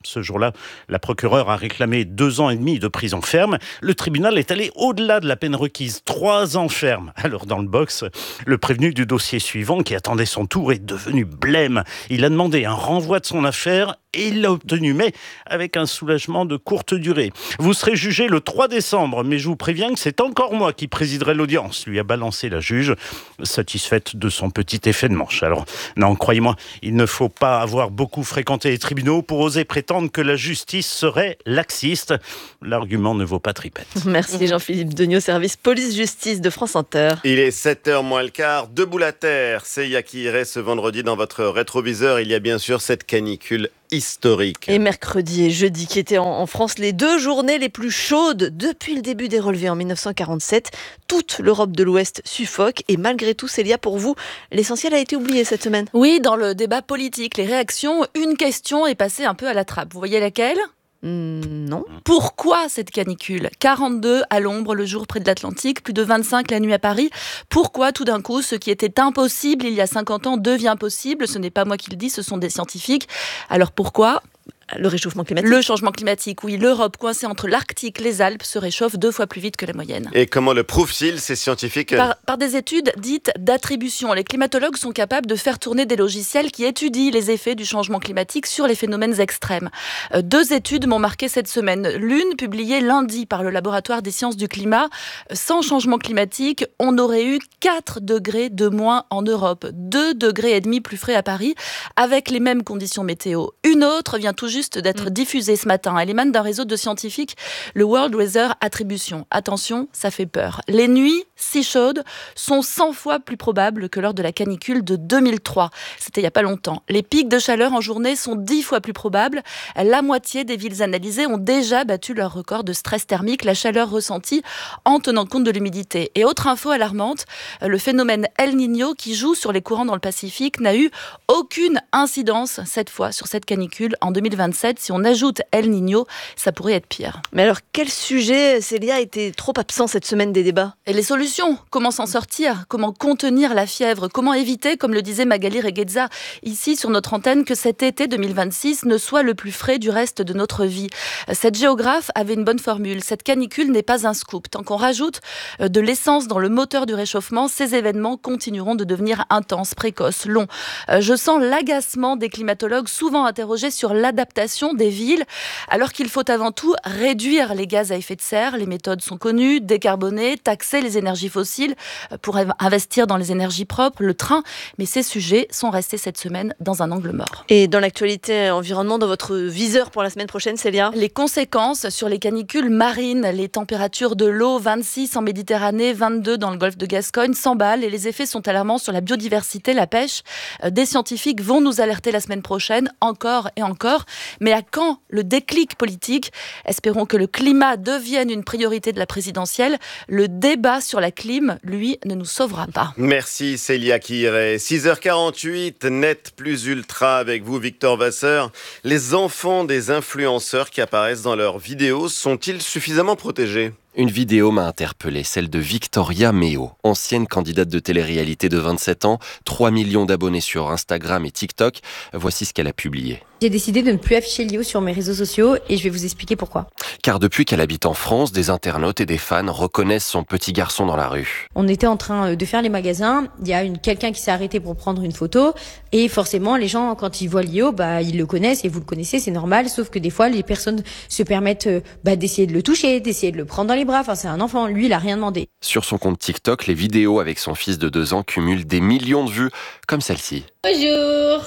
[SPEAKER 24] Ce jour-là, la procureure a réclamé deux ans et demi de prison ferme. Le tribunal est allé au-delà de la peine requise, trois ans ferme. Alors dans le box, le prévenu du dossier suivant, qui attendait son tour, est devenu blême. Il a demandé un renvoi de son affaire et il l'a obtenu, mais avec un soulagement de courte durée. Vous serez jugé le trois décembre, mais je vous préviens que c'est encore moi qui présiderai l'audience, lui a balancé la juge, satisfaite de son petit effet de manche. Alors, non, croyez-moi, il ne faut pas avoir beaucoup fréquenté les tribunaux pour oser prétendre que la justice serait laxiste. L'argument ne vaut pas tripette.
[SPEAKER 2] Merci Jean-Philippe Degnaud, service police-justice de France Inter.
[SPEAKER 5] Il est sept heures moins le quart, debout la terre. C'est Yaki Irait ce vendredi dans votre rétroviseur. Il y a bien sûr cette canicule historique.
[SPEAKER 2] Et mercredi et jeudi qui étaient en, en France les deux journées les plus chaudes depuis le début des relevés en dix-neuf cent quarante-sept. Toute l'Europe de l'Ouest suffoque et malgré tout, Célia, pour vous, l'essentiel a été oublié cette semaine.
[SPEAKER 25] Oui, dans le débat politique, les réactions, une question est passée un peu à la trappe. Vous voyez laquelle ?
[SPEAKER 2] Mmh, non.
[SPEAKER 25] Pourquoi cette canicule ? quarante-deux à l'ombre le jour près de l'Atlantique, plus de vingt-cinq la nuit à Paris. Pourquoi tout d'un coup ce qui était impossible il y a cinquante ans devient possible ? Ce n'est pas moi qui le dis, ce sont des scientifiques. Alors pourquoi ?
[SPEAKER 2] Le réchauffement climatique.
[SPEAKER 25] Le changement climatique, oui. L'Europe, coincée entre l'Arctique et les Alpes, se réchauffe deux fois plus vite que la moyenne.
[SPEAKER 5] Et comment le prouvent-ils, ces scientifiques ?
[SPEAKER 25] Par, par des études dites d'attribution. Les climatologues sont capables de faire tourner des logiciels qui étudient les effets du changement climatique sur les phénomènes extrêmes. Euh, deux études m'ont marqué cette semaine. L'une, publiée lundi par le laboratoire des sciences du climat. Sans changement climatique, on aurait eu quatre degrés de moins en Europe. deux degrés et demi plus frais à Paris, avec les mêmes conditions météo. Une autre vient tout juste d'être diffusée ce matin. Elle émane d'un réseau de scientifiques, le World Weather Attribution. Attention, ça fait peur. Les nuits si chaudes sont cent fois plus probables que lors de la canicule de deux mille trois. C'était il n'y a pas longtemps. Les pics de chaleur en journée sont dix fois plus probables. La moitié des villes analysées ont déjà battu leur record de stress thermique, la chaleur ressentie en tenant compte de l'humidité. Et autre info alarmante, le phénomène El Niño qui joue sur les courants dans le Pacifique n'a eu aucune incidence cette fois sur cette canicule en deux mille vingt-sept. Si on ajoute El Niño, ça pourrait être pire.
[SPEAKER 2] Mais alors, quel sujet, Célia, était trop absent cette semaine des débats ?
[SPEAKER 25] Et les solutions ? Comment s'en sortir ? Comment contenir la fièvre ? Comment éviter, comme le disait Magali Reguezza ici sur notre antenne, que cet été deux mille vingt-six ne soit le plus frais du reste de notre vie ? Cette géographe avait une bonne formule. Cette canicule n'est pas un scoop. Tant qu'on rajoute de l'essence dans le moteur du réchauffement, ces événements continueront de devenir intenses, précoces, longs. Je sens l'agacement des climatologues souvent interrogés sur l'adaptation des villes, alors qu'il faut avant tout réduire les gaz à effet de serre. Les méthodes sont connues, décarboner, taxer les énergies fossiles pour investir dans les énergies propres, le train. Mais ces sujets sont restés cette semaine dans un angle mort.
[SPEAKER 2] Et dans l'actualité environnement, dans votre viseur pour la semaine prochaine, Célia ?
[SPEAKER 25] Les conséquences sur les canicules marines, les températures de l'eau, vingt-six en Méditerranée, vingt-deux dans le golfe de Gascogne, s'emballent et les effets sont alarmants sur la biodiversité, la pêche. Des scientifiques vont nous alerter la semaine prochaine, encore et encore. Mais à quand le déclic politique ? Espérons que le climat devienne une priorité de la présidentielle. Le débat sur la clim, lui, ne nous sauvera pas.
[SPEAKER 5] Merci Célia Irait. six heures quarante-huit, Net Plus Ultra avec vous, Victor Vasseur. Les enfants des influenceurs qui apparaissent dans leurs vidéos sont-ils suffisamment protégés ?
[SPEAKER 26] Une vidéo m'a interpellé, celle de Victoria Meo, ancienne candidate de télé-réalité de vingt-sept ans, trois millions d'abonnés sur Instagram et TikTok. Voici ce qu'elle a publié.
[SPEAKER 1] J'ai décidé de ne plus afficher Léo sur mes réseaux sociaux et je vais vous expliquer pourquoi.
[SPEAKER 26] Car depuis qu'elle habite en France, des internautes et des fans reconnaissent son petit garçon dans la rue.
[SPEAKER 1] On était en train de faire les magasins, il y a une, quelqu'un qui s'est arrêté pour prendre une photo et forcément les gens quand ils voient Léo, bah, ils le connaissent et vous le connaissez, c'est normal, sauf que des fois les personnes se permettent bah, d'essayer de le toucher, d'essayer de le prendre dans les bras, enfin c'est un enfant, lui il a rien demandé.
[SPEAKER 26] Sur son compte TikTok, les vidéos avec son fils de deux ans cumulent des millions de vues, comme celle-ci.
[SPEAKER 1] Bonjour.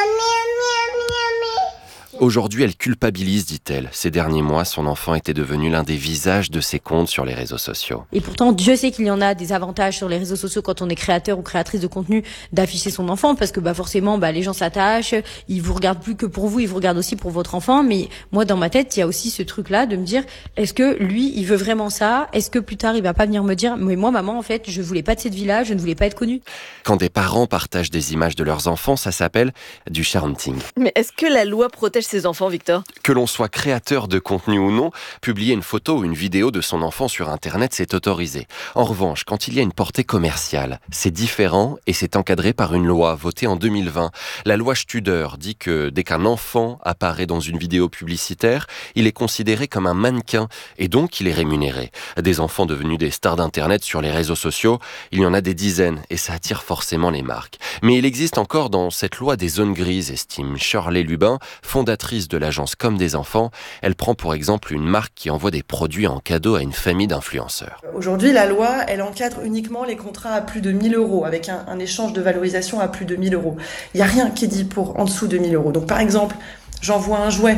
[SPEAKER 26] Aujourd'hui, elle culpabilise, dit-elle. Ces derniers mois, son enfant était devenu l'un des visages de ses comptes sur les réseaux sociaux.
[SPEAKER 1] Et pourtant, Dieu sait qu'il y en a des avantages sur les réseaux sociaux quand on est créateur ou créatrice de contenu d'afficher son enfant parce que bah forcément, bah les gens s'attachent, ils vous regardent plus que pour vous, ils vous regardent aussi pour votre enfant. Mais moi, dans ma tête, il y a aussi ce truc-là de me dire, est-ce que lui, il veut vraiment ça ? Est-ce que plus tard, il va pas venir me dire, mais moi, maman, en fait, je voulais pas de cette vie-là, je ne voulais pas être connue.
[SPEAKER 26] Quand des parents partagent des images de leurs enfants, ça s'appelle du sharenting.
[SPEAKER 2] Mais est-ce que la loi protège protège ses enfants, Victor?
[SPEAKER 26] Que l'on soit créateur de contenu ou non, publier une photo ou une vidéo de son enfant sur Internet, c'est autorisé. En revanche, quand il y a une portée commerciale, c'est différent et c'est encadré par une loi votée en deux mille vingt. La loi Studer dit que dès qu'un enfant apparaît dans une vidéo publicitaire, il est considéré comme un mannequin et donc il est rémunéré. Des enfants devenus des stars d'Internet sur les réseaux sociaux, il y en a des dizaines et ça attire forcément les marques. Mais il existe encore dans cette loi des zones grises, estime Shirley Lubin, fondatrice de l'agence Comme des enfants. Elle prend pour exemple une marque qui envoie des produits en cadeau à une famille d'influenceurs.
[SPEAKER 3] Aujourd'hui, la loi, elle encadre uniquement les contrats à plus de mille euros, avec un, un échange de valorisation à plus de mille euros. Il n'y a rien qui est dit pour en dessous de mille euros. Donc par exemple, j'envoie un jouet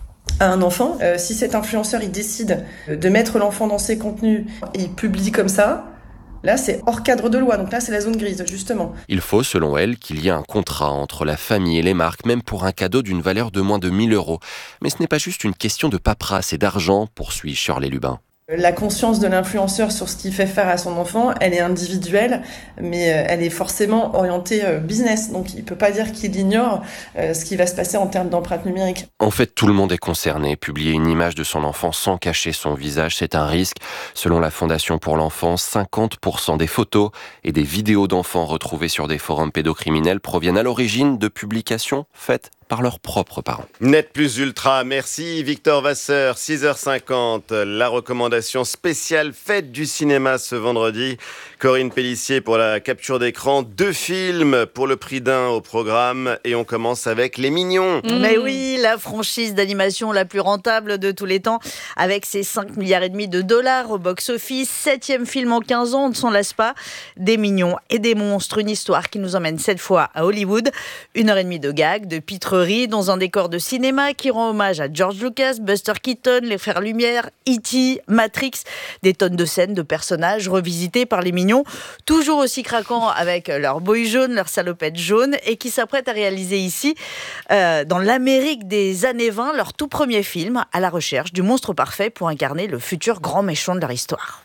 [SPEAKER 3] à un enfant. Euh, si cet influenceur, il décide de mettre l'enfant dans ses contenus et il publie comme ça, là, c'est hors cadre de loi. Donc là, c'est la zone grise, justement.
[SPEAKER 26] Il faut, selon elle, qu'il y ait un contrat entre la famille et les marques, même pour un cadeau d'une valeur de moins de mille euros. Mais ce n'est pas juste une question de paperasse et d'argent, poursuit Shirley Lubin.
[SPEAKER 3] La conscience de l'influenceur sur ce qu'il fait faire à son enfant, elle est individuelle, mais elle est forcément orientée business. Donc il ne peut pas dire qu'il ignore ce qui va se passer en termes d'empreinte numérique.
[SPEAKER 26] En fait, tout le monde est concerné. Publier une image de son enfant sans cacher son visage, c'est un risque. Selon la Fondation pour l'enfant, cinquante pour cent des photos et des vidéos d'enfants retrouvées sur des forums pédocriminels proviennent à l'origine de publications faites par leurs propres parents.
[SPEAKER 5] Net plus ultra, merci Victor Vasseur, six heures cinquante, la recommandation spéciale fête du cinéma ce vendredi. Corinne Pellissier pour la capture d'écran, deux films pour le prix d'un au programme et on commence avec Les Mignons.
[SPEAKER 27] Mmh. Mais oui, la franchise d'animation la plus rentable de tous les temps avec ses cinq milliards et demi de dollars au box-office, septième film en quinze ans, on ne s'en lasse pas. Des mignons et des monstres, une histoire qui nous emmène cette fois à Hollywood, une heure et demie de gags, de pitreries dans un décor de cinéma qui rend hommage à George Lucas, Buster Keaton, les Frères Lumière, E T, Matrix, des tonnes de scènes de personnages revisités par les mignons, toujours aussi craquants avec leur boy jaune, leur salopette jaune, et qui s'apprêtent à réaliser ici, euh, dans l'Amérique des années vingt, leur tout premier film à la recherche du monstre parfait pour incarner le futur grand méchant de leur histoire.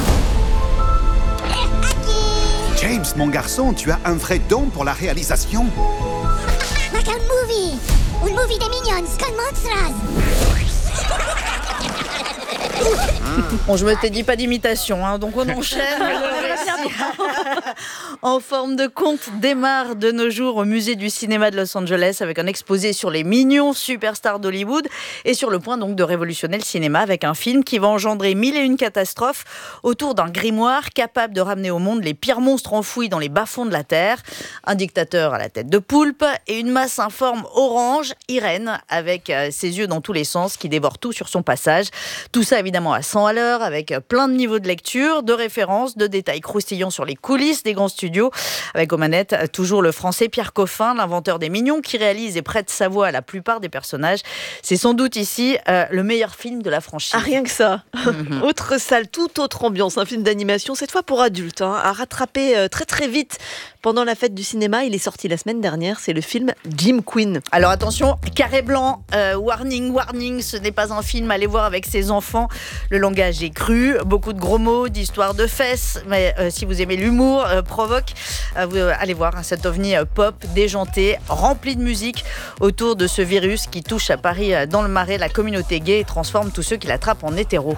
[SPEAKER 21] James, mon garçon, tu as un vrai don pour la réalisation.
[SPEAKER 4] Like a movie! Un movie des Minions con monstras!
[SPEAKER 27] Bon, je me t'ai dit pas d'imitation, hein, donc on enchaîne. En forme de conte démarre de nos jours au musée du cinéma de Los Angeles avec un exposé sur les mignons superstars d'Hollywood et sur le point donc de révolutionner le cinéma avec un film qui va engendrer mille et une catastrophes autour d'un grimoire capable de ramener au monde les pires monstres enfouis dans les bas-fonds de la Terre. Un dictateur à la tête de poulpe et une masse informe orange, Irène, avec ses yeux dans tous les sens qui dévore tout sur son passage. Tout ça évidemment à cent à l'heure avec plein de niveaux de lecture, de références, de détails croustillants sur les coulisses des grands studios. Avec aux manettes toujours le français Pierre Coffin, l'inventeur des mignons, qui réalise et prête sa voix à la plupart des personnages. C'est sans doute ici euh, le meilleur film de la franchise.
[SPEAKER 2] Ah, rien que ça. Mm-hmm. Autre salle, toute autre ambiance, un film d'animation, cette fois pour adultes, hein, à rattraper euh, très très vite pendant la fête du cinéma. Il est sorti la semaine dernière, c'est le film Jim Queen.
[SPEAKER 27] Alors attention, carré blanc, euh, warning, warning, ce n'est pas un film à aller voir avec ses enfants. Le langage est cru, beaucoup de gros mots, d'histoires de fesses, mais euh, si vous aimez l'humour, euh, provoque, euh, vous euh, allez voir hein, cet ovni euh, pop, déjanté, rempli de musique autour de ce virus qui touche à Paris euh, dans le Marais la communauté gay et transforme tous ceux qui l'attrapent en hétéros.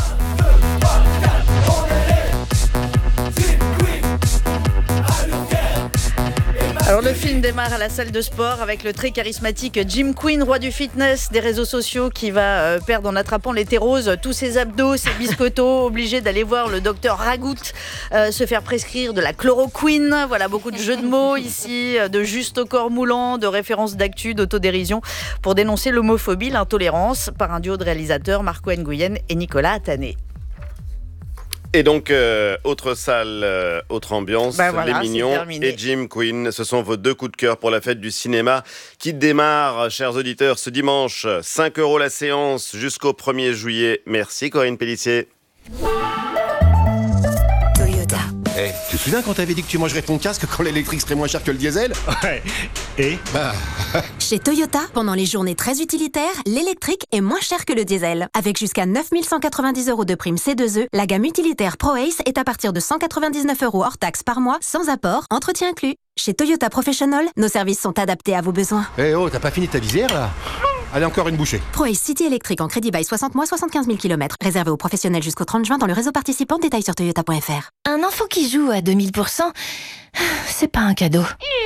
[SPEAKER 27] Alors le film démarre à la salle de sport avec le très charismatique Jim Queen, roi du fitness, des réseaux sociaux, qui va euh, perdre en attrapant l'hétérose tous ses abdos, ses biscottos, obligé d'aller voir le docteur Ragout euh, se faire prescrire de la chloroquine. Voilà, beaucoup de jeux de mots ici, de juste au corps moulant, de références d'actu, d'autodérision pour dénoncer l'homophobie, l'intolérance par un duo de réalisateurs, Marco Nguyen et Nicolas Attané.
[SPEAKER 5] Et donc, euh, autre salle, euh, autre ambiance,
[SPEAKER 27] ben voilà,
[SPEAKER 5] Les Mignons et Jim Queen. Ce sont vos deux coups de cœur pour la fête du cinéma qui démarre, chers auditeurs, ce dimanche. cinq euros la séance jusqu'au premier juillet. Merci Corinne Pellissier.
[SPEAKER 21] Toyota. Hey, tu te souviens quand t'avais dit que tu mangerais ton casque quand l'électrique serait moins cher que le diesel? Ouais. Et bah...
[SPEAKER 22] Chez Toyota, pendant les journées très utilitaires, l'électrique est moins cher que le diesel. Avec jusqu'à neuf mille cent quatre-vingt-dix euros de prime C deux E, la gamme utilitaire ProAce est à partir de cent quatre-vingt-dix-neuf euros hors taxe par mois, sans apport, entretien inclus. Chez Toyota Professional, nos services sont adaptés à vos besoins.
[SPEAKER 21] Eh oh, t'as pas fini ta visière là? Allez, encore une bouchée.
[SPEAKER 22] ProAce City électrique en crédit bail soixante mois, soixante-quinze mille kilomètres. Réservé aux professionnels jusqu'au trente juin dans le réseau participant. Détails sur toyota point f r.
[SPEAKER 7] Un enfant qui joue à deux mille pour cent, c'est pas un cadeau.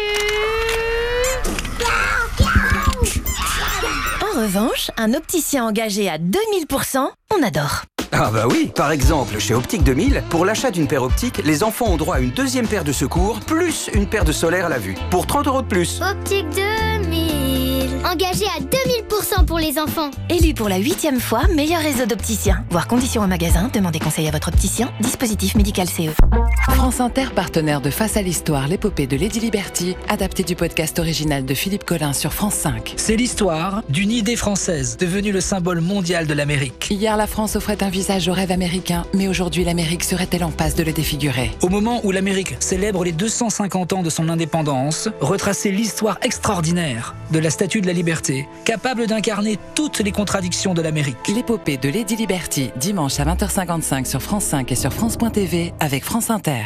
[SPEAKER 7] En revanche, un opticien engagé à deux mille pour cent, on adore.
[SPEAKER 8] Ah bah oui, par exemple, chez Optique deux mille, pour l'achat d'une paire optique, les enfants ont droit à une deuxième paire de secours, plus une paire de solaire à la vue, pour trente euros de plus.
[SPEAKER 4] Optique deux mille. Engagé à deux mille pour cent pour les enfants.
[SPEAKER 7] Élu pour la huitième fois meilleur réseau d'opticiens. Voir conditions au magasin, demandez conseil à votre opticien. Dispositif médical C E.
[SPEAKER 9] France Inter, partenaire de Face à l'Histoire, l'épopée de Lady Liberty, adapté du podcast original de Philippe Collin sur France cinq.
[SPEAKER 10] C'est l'histoire d'une idée française, devenue le symbole mondial de l'Amérique.
[SPEAKER 9] Hier, la France offrait un visage au rêve américain, mais aujourd'hui, l'Amérique serait-elle en passe de le défigurer ?
[SPEAKER 10] Au moment où l'Amérique célèbre les deux cent cinquante ans de son indépendance, retracer l'histoire extraordinaire de la Statue de la Liberté, capable d'incarner toutes les contradictions de l'Amérique.
[SPEAKER 9] L'épopée de Lady Liberty, dimanche à vingt heures cinquante-cinq sur France cinq et sur France point T V avec France Inter.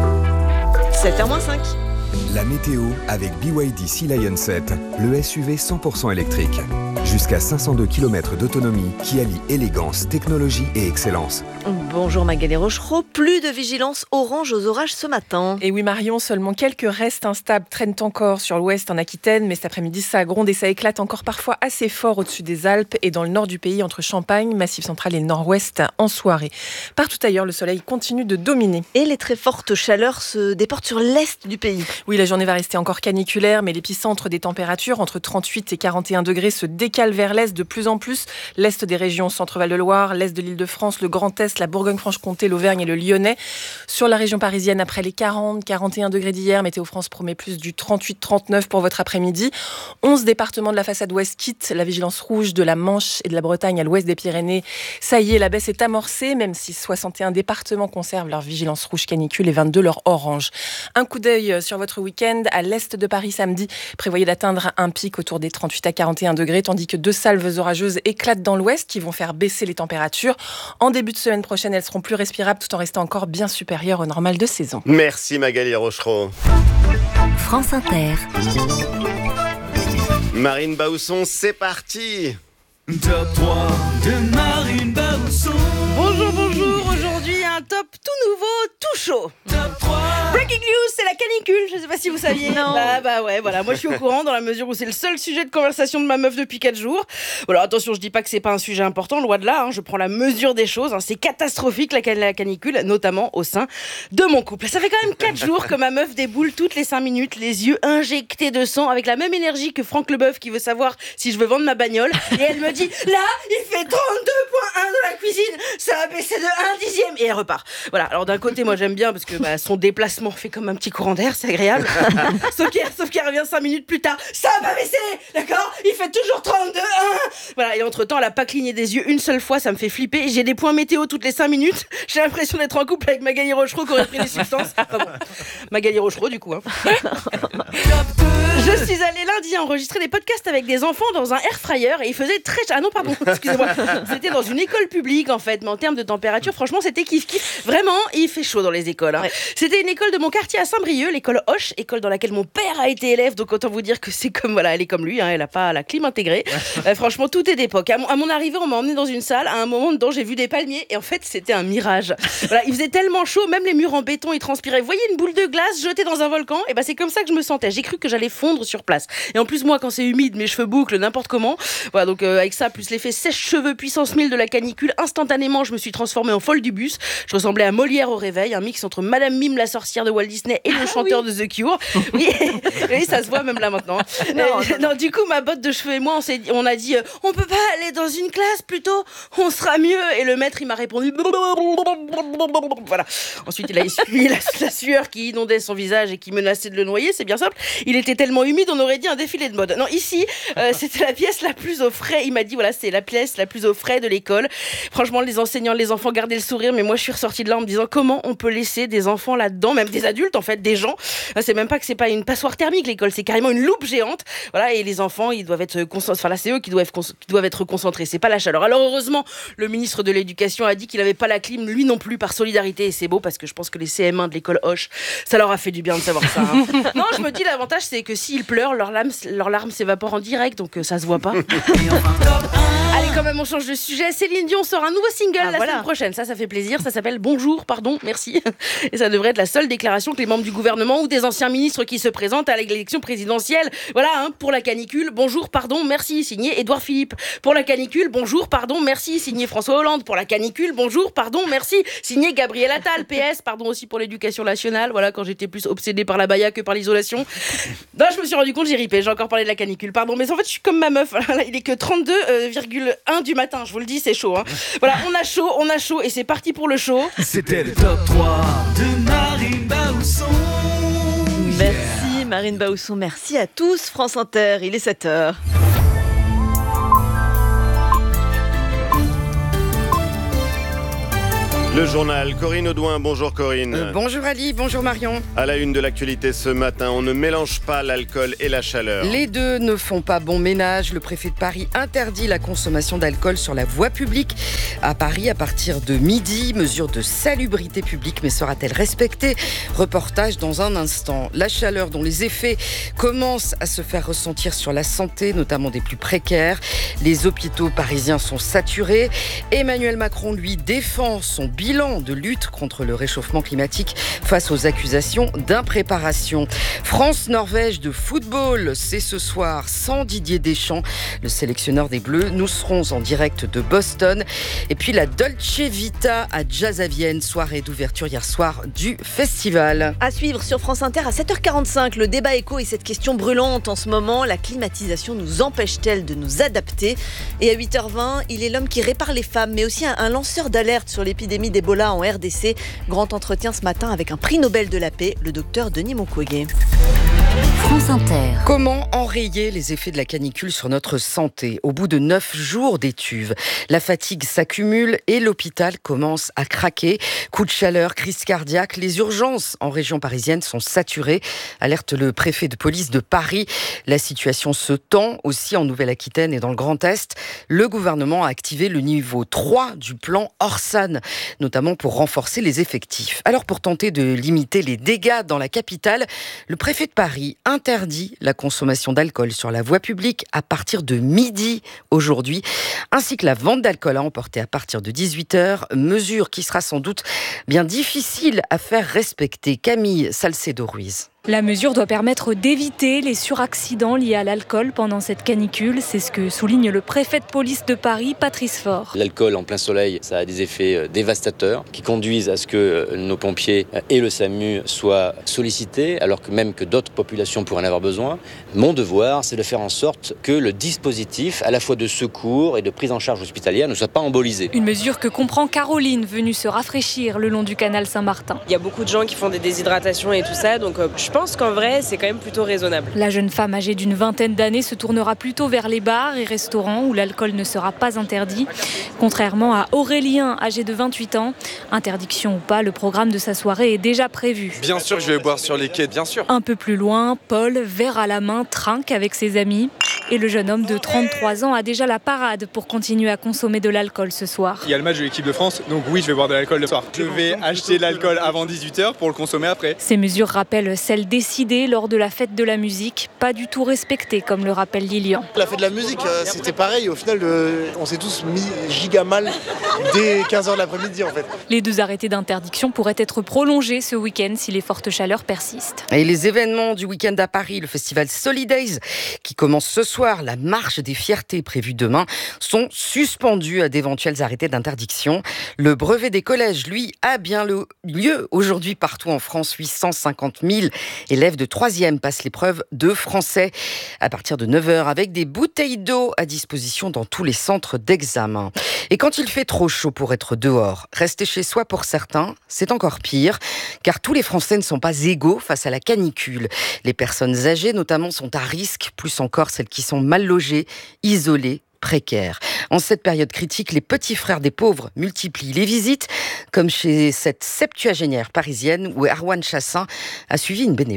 [SPEAKER 2] sept heures moins cinq.
[SPEAKER 11] La météo avec B Y D Sea Lion sept, le S U V cent pour cent électrique. Jusqu'à cinq cent deux kilomètres d'autonomie qui allie élégance, technologie et excellence.
[SPEAKER 2] Bonjour Magali Rochereau, plus de vigilance orange aux orages ce matin.
[SPEAKER 12] Et oui Marion, seulement quelques restes instables traînent encore sur l'ouest en Aquitaine, mais cet après-midi ça gronde et ça éclate encore parfois assez fort au-dessus des Alpes et dans le nord du pays entre Champagne, Massif central et le nord-ouest en soirée. Partout ailleurs, le soleil continue de dominer.
[SPEAKER 2] Et les très fortes chaleurs se déportent sur l'est du pays.
[SPEAKER 12] Oui, la journée va rester encore caniculaire, mais l'épicentre des températures entre trente-huit et quarante et un degrés se décale vers l'est de plus en plus. L'est des régions Centre-Val de Loire, l'est de l'Île-de-France, le Grand Est, la Bourgogne-Franche-Comté, l'Auvergne et le Lyonnais. Sur la région parisienne, après les quarante, quarante et un degrés d'hier, Météo France promet plus du trente-huit trente-neuf pour votre après-midi. onze départements de la façade ouest quittent la vigilance rouge de la Manche et de la Bretagne à l'ouest des Pyrénées. Ça y est, la baisse est amorcée, même si soixante et un départements conservent leur vigilance rouge canicule et vingt-deux leur orange. Un coup d'œil sur votre week-end. À l'est de Paris samedi, prévoyez d'atteindre un pic autour des trente-huit à quarante et un degrés, tandis que deux salves orageuses éclatent dans l'ouest qui vont faire baisser les températures. En début de semaine prochaine, elles seront plus respirables tout en restant encore bien supérieures au normal de saison.
[SPEAKER 5] Merci Magali Rochereau.
[SPEAKER 7] France Inter.
[SPEAKER 5] Marine Bausson, c'est parti.
[SPEAKER 13] Top trois de Marine Bausson.
[SPEAKER 27] Bonjour, bonjour. Aujourd'hui, un top tout nouveau, tout chaud.
[SPEAKER 13] Top trois.
[SPEAKER 27] Breaking news, c'est la canicule. Je sais pas si vous saviez.
[SPEAKER 2] Non.
[SPEAKER 27] Bah, bah ouais, voilà. Moi, je suis au courant dans la mesure où c'est le seul sujet de conversation de ma meuf depuis quatre jours. Voilà, attention, je dis pas que c'est pas un sujet important, loin de là. Hein, je prends la mesure des choses. Hein, c'est catastrophique la, la canicule, notamment au sein de mon couple. Ça fait quand même quatre jours que ma meuf déboule toutes les cinq minutes, les yeux injectés de sang, avec la même énergie que Franck Leboeuf qui veut savoir si je veux vendre ma bagnole. Et elle me dit, là, il fait trente-deux virgule un dans la cuisine, ça a baissé de un dixième. Et elle repart. Voilà, alors d'un côté, moi j'aime bien parce que bah, son déplacement fait comme un petit courant d'air, c'est agréable. sauf, qu'elle, sauf qu'elle revient cinq minutes plus tard, ça a pas baissé, d'accord? Il fait toujours trente-deux virgule un. Voilà, et entre temps, elle a pas cligné des yeux une seule fois, ça me fait flipper. J'ai des points météo toutes les cinq minutes. J'ai l'impression d'être en couple avec Magali Rochereau qui aurait pris des substances. Enfin bon, Magali Rochereau du coup. Hein. Je suis allée lundi enregistrer des podcasts avec des enfants dans un air fryer et il faisait très... Ah non, pardon, excusez-moi. C'était dans une école publique en fait, mais en termes de température, franchement, c'était kiff-kiff. Vraiment, il fait chaud dans les écoles. Hein. Ouais. C'était une école de mon quartier à Saint-Brieuc, l'école Hoche, école dans laquelle mon père a été élève, donc autant vous dire que c'est comme, voilà, elle est comme lui, hein, elle a pas la clim intégrée. euh, franchement, tout est d'époque. À mon, à mon arrivée, on m'a emmené dans une salle, à un moment dedans, j'ai vu des palmiers et en fait, c'était un mirage. Voilà, il faisait tellement chaud, même les murs en béton, ils transpiraient. Vous voyez une boule de glace jetée dans un volcan? Et ben c'est comme ça que je me sentais. J'ai cru que j'allais fondre sur place. Et en plus, moi, quand c'est humide, mes cheveux bouclent n'importe comment. Voilà, donc euh, avec ça, plus l'effet sèche-cheveux puissance mille de la canicule, instantanément, je me suis transformée en folle du bus. Je ressemblais à Molière au réveil, un mix entre Madame Mime, la sorcière de Walt Disney, et le ah, chanteur oui. de The Cure. Oui, oui, ça se voit même là maintenant. Non, euh, non, non, du coup, ma botte de cheveux et moi, on, s'est, on a dit, euh, on peut pas aller dans une classe plutôt, on sera mieux. Et le maître, il m'a répondu. Voilà. Ensuite, il a essuyé la, la sueur qui inondait son visage et qui menaçait de le noyer. C'est bien simple. Il était tellement humide, on aurait dit un défilé de mode. Non, ici, euh, c'était la pièce la plus au frais. Il m'a dit, voilà, c'est la pièce la plus au frais de l'école. Franchement, les enseignants, les enfants gardaient le sourire, mais moi, je suis ressortie de là en me disant comment on peut laisser des enfants là-dedans, même des adultes, en fait, des gens. C'est même pas que c'est pas une passoire thermique, l'école, c'est carrément une loupe géante. Voilà, et les enfants, ils doivent être concentrés. Enfin, là, c'est eux qui doivent, qui doivent être concentrés. C'est pas la chaleur. Alors, heureusement, le ministre de l'Éducation a dit qu'il avait pas la clim, lui non plus, par solidarité. Et c'est beau parce que je pense que les C M un de l'école Hoche, ça leur a fait du bien de savoir ça. Hein. Non, je me dis, l'avantage, c'est que si
[SPEAKER 6] s'ils pleurent, leurs larmes, leurs larmes s'évaporent en direct, donc euh, ça se voit pas. Allez, quand même, on change de sujet. Céline Dion sort un nouveau single ah, la voilà. semaine prochaine. Ça, ça fait plaisir. Ça s'appelle Bonjour, pardon, merci. Et ça devrait être la seule déclaration que les membres du gouvernement ou des anciens ministres qui se présentent à l'élection présidentielle. Voilà, hein, pour la canicule, bonjour, pardon, merci, signé Édouard Philippe. Pour la canicule, bonjour, pardon, merci, signé François Hollande. Pour la canicule, bonjour, pardon, merci, signé Gabriel Attal. P S, pardon aussi pour l'éducation nationale. Voilà, quand j'étais plus obsédée par la baya que par l'isolation. Non, je me suis rendu compte, j'ai ripé. J'ai encore parlé de la canicule, pardon. Mais en fait, je suis comme ma meuf. Il est que trente-deux virgule un du matin. Je vous le dis, c'est chaud. Hein. Voilà, on a chaud, on a chaud et c'est parti pour le show.
[SPEAKER 13] C'était le top trois de Marine Baousson.
[SPEAKER 2] Merci Marine Baousson, merci à tous. France Inter, il est sept heures.
[SPEAKER 5] Le journal, Corinne Audouin. Bonjour Corinne.
[SPEAKER 14] Euh, bonjour Ali, bonjour Marion.
[SPEAKER 5] À la une de l'actualité ce matin, on ne mélange pas l'alcool et la chaleur.
[SPEAKER 14] Les deux ne font pas bon ménage. Le préfet de Paris interdit la consommation d'alcool sur la voie publique. À Paris, à partir de midi, mesure de salubrité publique, mais sera-t-elle respectée ? Reportage dans un instant. La chaleur dont les effets commencent à se faire ressentir sur la santé, notamment des plus précaires. Les hôpitaux parisiens sont saturés. Emmanuel Macron, lui, défend son bilan bilan de lutte contre le réchauffement climatique face aux accusations d'impréparation. France-Norvège de football, c'est ce soir sans Didier Deschamps, le sélectionneur des Bleus. Nous serons en direct de Boston. Et puis la Dolce Vita à Jazz à Vienne, soirée d'ouverture hier soir du festival.
[SPEAKER 2] À suivre sur France Inter à sept heures quarante-cinq, le débat éco et cette question brûlante en ce moment, la climatisation nous empêche-t-elle de nous adapter ? Et à huit heures vingt, il est l'homme qui répare les femmes, mais aussi un, un lanceur d'alerte sur l'épidémie d'Ebola en R D C. Grand entretien ce matin avec un prix Nobel de la paix, le docteur Denis Mukwege.
[SPEAKER 14] France Inter. Comment enrayer les effets de la canicule sur notre santé ? Au bout de neuf jours d'étuve, la fatigue s'accumule et l'hôpital commence à craquer. Coup de chaleur, crise cardiaque, les urgences en région parisienne sont saturées, alerte le préfet de police de Paris. La situation se tend aussi en Nouvelle-Aquitaine et dans le Grand Est. Le gouvernement a activé le niveau trois du plan Orsan, notamment pour renforcer les effectifs. Alors pour tenter de limiter les dégâts dans la capitale, le préfet de Paris interdit la consommation d'alcool sur la voie publique à partir de midi aujourd'hui, ainsi que la vente d'alcool à emporter à partir de dix-huit heures, mesure qui sera sans doute bien difficile à faire respecter. Camille Salcedo-Ruiz.
[SPEAKER 15] La mesure doit permettre d'éviter les suraccidents liés à l'alcool pendant cette canicule. C'est ce que souligne le préfet de police de Paris, Patrice Faure.
[SPEAKER 16] L'alcool en plein soleil, ça a des effets dévastateurs qui conduisent à ce que nos pompiers et le SAMU soient sollicités, alors que même que d'autres populations pourraient en avoir besoin. Mon devoir, c'est de faire en sorte que le dispositif, à la fois de secours et de prise en charge hospitalière, ne soit pas embolisé.
[SPEAKER 15] Une mesure que comprend Caroline, venue se rafraîchir le long du canal Saint-Martin.
[SPEAKER 17] Il y a beaucoup de gens qui font des déshydratations et tout ça, donc euh, je pense qu'en vrai, c'est quand même plutôt raisonnable.
[SPEAKER 15] La jeune femme âgée d'une vingtaine d'années se tournera plutôt vers les bars et restaurants où l'alcool ne sera pas interdit. Contrairement à Aurélien, âgé de vingt-huit ans, interdiction ou pas, le programme de sa soirée est déjà prévu.
[SPEAKER 18] Bien sûr que je vais boire sur les quais, bien sûr.
[SPEAKER 15] Un peu plus loin, Paul, verre à la main, trinque avec ses amis. Et le jeune homme de trente-trois ans a déjà la parade pour continuer à consommer de l'alcool ce soir.
[SPEAKER 18] Il y a le match de l'équipe de France, donc oui, je vais boire de l'alcool le soir. Je vais acheter l'alcool avant dix-huit heures pour le consommer après.
[SPEAKER 15] Ces mesures rappellent celles décidées lors de la fête de la musique, pas du tout respectées, comme le rappelle Lilian.
[SPEAKER 21] La fête de la musique, c'était pareil. Au final, on s'est tous mis giga mal dès quinze heures de l'après-midi, en fait.
[SPEAKER 15] Les deux arrêtés d'interdiction pourraient être prolongés ce week-end si les fortes chaleurs persistent.
[SPEAKER 14] Et les événements du week-end à Paris, le festival Solidays, qui commence ce soir, la marche des fiertés prévue demain, sont suspendus à d'éventuels arrêtés d'interdiction. Le brevet des collèges, lui, a bien le lieu aujourd'hui partout en France. huit cent cinquante mille élèves de troisième passent l'épreuve de français à partir de neuf heures avec des bouteilles d'eau à disposition dans tous les centres d'examen. Et quand il fait trop chaud pour être dehors, rester chez soi pour certains, c'est encore pire, car tous les Français ne sont pas égaux face à la canicule. Les personnes âgées notamment sont à risque, plus encore celles qui sont mal logées, isolées, précaires. En cette période critique, les petits frères des pauvres multiplient les visites, comme chez cette septuagénaire parisienne où Erwan Chassin a suivi une bénévole.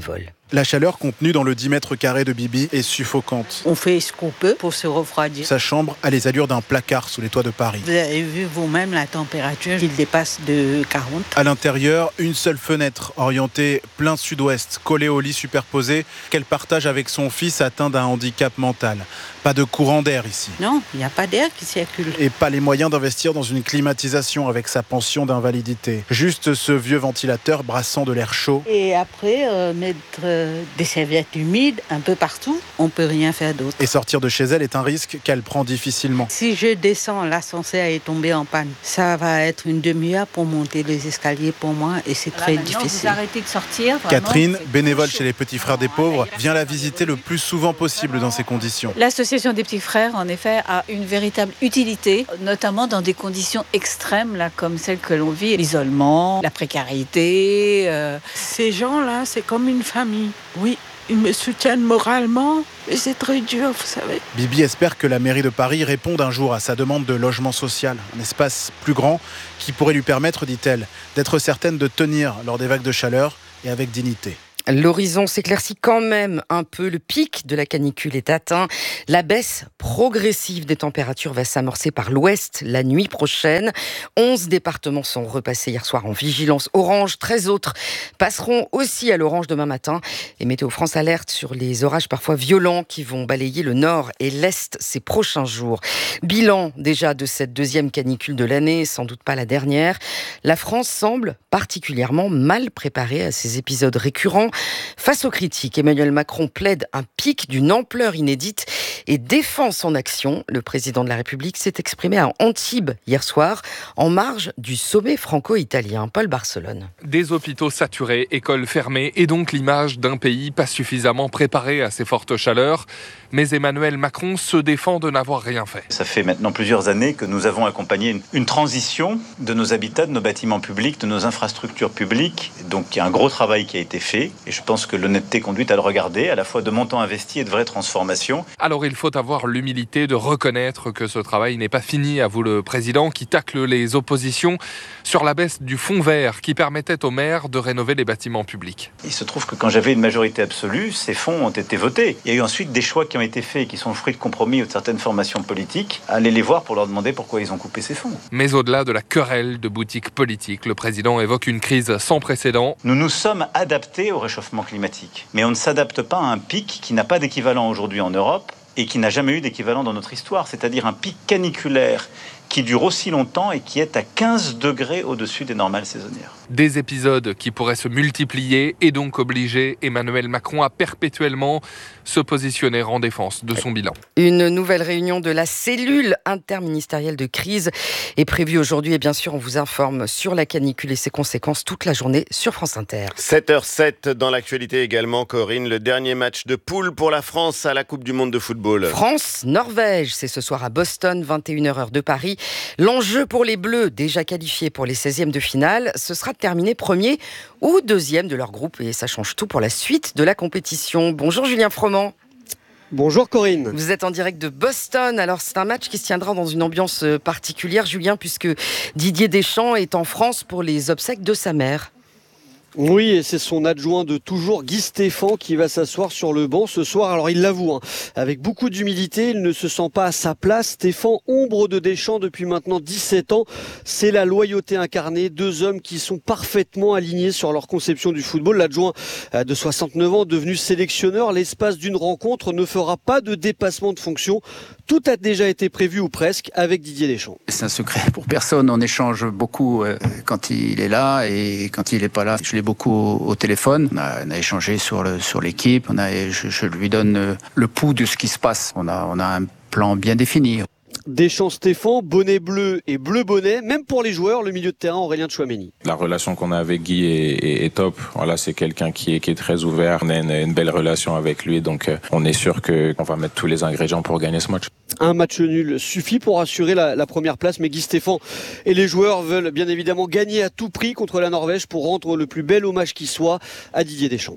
[SPEAKER 1] La chaleur contenue dans le dix mètres carrés de Bibi est suffocante.
[SPEAKER 3] On fait ce qu'on peut pour se refroidir.
[SPEAKER 1] Sa chambre a les allures d'un placard sous les toits de Paris.
[SPEAKER 3] Vous avez vu vous-même la température, il dépasse de quarante.
[SPEAKER 1] À l'intérieur, une seule fenêtre orientée plein sud-ouest, collée au lit superposé, qu'elle partage avec son fils atteint d'un handicap mental. Pas de courant d'air ici.
[SPEAKER 3] Non, il n'y a pas d'air qui circule.
[SPEAKER 1] Et pas les moyens d'investir dans une climatisation avec sa pension d'invalidité. Juste ce vieux ventilateur brassant de l'air chaud.
[SPEAKER 3] Et après, euh, mettre euh, des serviettes humides un peu partout, on ne peut rien faire d'autre.
[SPEAKER 1] Et sortir de chez elle est un risque qu'elle prend difficilement.
[SPEAKER 3] Si je descends, l'ascenseur est tombé en panne. Ça va être une demi-heure pour monter les escaliers pour moi et c'est
[SPEAKER 27] Voilà,
[SPEAKER 3] très
[SPEAKER 27] difficile.
[SPEAKER 3] difficile.
[SPEAKER 27] Vous arrêtez de sortir. Vraiment,
[SPEAKER 1] Catherine,
[SPEAKER 27] c'est
[SPEAKER 1] bénévole
[SPEAKER 27] trop
[SPEAKER 1] chez les Petits Frères des Pauvres, vient la visiter le plus souvent possible dans ces conditions.
[SPEAKER 27] L'association des petits frères, en effet, a une véritable utilité, notamment dans des conditions extrêmes, là, comme celles que l'on vit, l'isolement, la précarité. Euh...
[SPEAKER 19] Ces gens-là, c'est comme une famille. Oui, ils me soutiennent moralement, mais c'est très dur, vous savez.
[SPEAKER 1] Bibi espère que la mairie de Paris réponde un jour à sa demande de logement social, un espace plus grand qui pourrait lui permettre, dit-elle, d'être certaine de tenir lors des vagues de chaleur et avec dignité.
[SPEAKER 14] L'horizon s'éclaircit quand même un peu. Le pic de la canicule est atteint. La baisse progressive des températures va s'amorcer par l'ouest la nuit prochaine. onze départements sont repassés hier soir en vigilance orange. treize autres passeront aussi à l'orange demain matin. Et Météo France alerte sur les orages parfois violents qui vont balayer le nord et l'est ces prochains jours. Bilan déjà de cette deuxième canicule de l'année, sans doute pas la dernière. La France semble particulièrement mal préparée à ces épisodes récurrents. Face aux critiques, Emmanuel Macron plaide un pic d'une ampleur inédite et défend son action. Le président de la République s'est exprimé à Antibes hier soir, en marge du sommet franco-italien. Paul Barcelone.
[SPEAKER 20] Des hôpitaux saturés, écoles fermées et donc l'image d'un pays pas suffisamment préparé à ces fortes chaleurs. Mais Emmanuel Macron se défend de n'avoir rien fait.
[SPEAKER 23] Ça fait maintenant plusieurs années que nous avons accompagné une, une transition de nos habitats, de nos bâtiments publics, de nos infrastructures publiques. Donc il y a un gros travail qui a été fait. Et je pense que l'honnêteté conduit à le regarder, à la fois de montants investis et de vraies transformations.
[SPEAKER 20] Alors il faut avoir l'humilité de reconnaître que ce travail n'est pas fini, avoue le président, qui tacle les oppositions sur la baisse du fonds vert qui permettait aux maires de rénover les bâtiments publics.
[SPEAKER 23] Il se trouve que quand j'avais une majorité absolue, ces fonds ont été votés. Il y a eu ensuite des choix qui ont été faits, qui sont le fruit de compromis de certaines formations politiques. Allez les voir pour leur demander pourquoi ils ont coupé ces fonds.
[SPEAKER 20] Mais au-delà de la querelle de boutiques politiques, le président évoque une crise sans précédent.
[SPEAKER 23] Nous nous sommes adaptés au réchauffement climatique. Mais on ne s'adapte pas à un pic qui n'a pas d'équivalent aujourd'hui en Europe et qui n'a jamais eu d'équivalent dans notre histoire, c'est-à-dire un pic caniculaire qui dure aussi longtemps et qui est à quinze degrés au-dessus des normales saisonnières.
[SPEAKER 20] Des épisodes qui pourraient se multiplier et donc obliger Emmanuel Macron à perpétuellement se positionner en défense de son bilan.
[SPEAKER 14] Une nouvelle réunion de la cellule interministérielle de crise est prévue aujourd'hui et bien sûr on vous informe sur la canicule et ses conséquences toute la journée sur France Inter.
[SPEAKER 5] sept heures zéro sept dans l'actualité également, Corinne, le dernier match de poule pour la France à la Coupe du Monde de football.
[SPEAKER 14] France-Norvège, c'est ce soir à Boston, vingt et une heures heure de Paris. L'enjeu pour les Bleus, déjà qualifiés pour les seizièmes de finale, ce sera de terminer premier ou deuxième de leur groupe et ça change tout pour la suite de la compétition. Bonjour Julien Froment.
[SPEAKER 24] Bonjour Corinne.
[SPEAKER 14] Vous êtes en direct de Boston. Alors c'est un match qui se tiendra dans une ambiance particulière, Julien, puisque Didier Deschamps est en France pour les obsèques de sa mère.
[SPEAKER 24] Oui, et c'est son adjoint de toujours, Guy Stéphane, qui va s'asseoir sur le banc ce soir. Alors il l'avoue, hein, avec beaucoup d'humilité, il ne se sent pas à sa place. Stéphane, ombre de Deschamps depuis maintenant dix-sept ans, c'est la loyauté incarnée. Deux hommes qui sont parfaitement alignés sur leur conception du football. L'adjoint de soixante-neuf ans, devenu sélectionneur, l'espace d'une rencontre ne fera pas de dépassement de fonction. Tout a déjà été prévu ou presque avec Didier Deschamps.
[SPEAKER 25] C'est un secret pour personne. On échange beaucoup quand il est là et quand il n'est pas là, je l'ai beaucoup au, au téléphone. On a, on a échangé sur, le, sur l'équipe. On a, je, je lui donne le pouls de ce qui se passe. On a, on a un plan bien défini.
[SPEAKER 24] Deschamps Stéphane, bonnet bleu et bleu bonnet, même pour les joueurs, le milieu de terrain Aurélien Tchouaméni.
[SPEAKER 28] La relation qu'on a avec Guy est, est, est top. Voilà, c'est quelqu'un qui est, qui est très ouvert. On a une, une belle relation avec lui, donc euh, on est sûr qu'on va mettre tous les ingrédients pour gagner ce match.
[SPEAKER 24] Un match nul suffit pour assurer la, la première place, mais Guy Stéphane et les joueurs veulent bien évidemment gagner à tout prix contre la Norvège pour rendre le plus bel hommage qui soit à Didier Deschamps.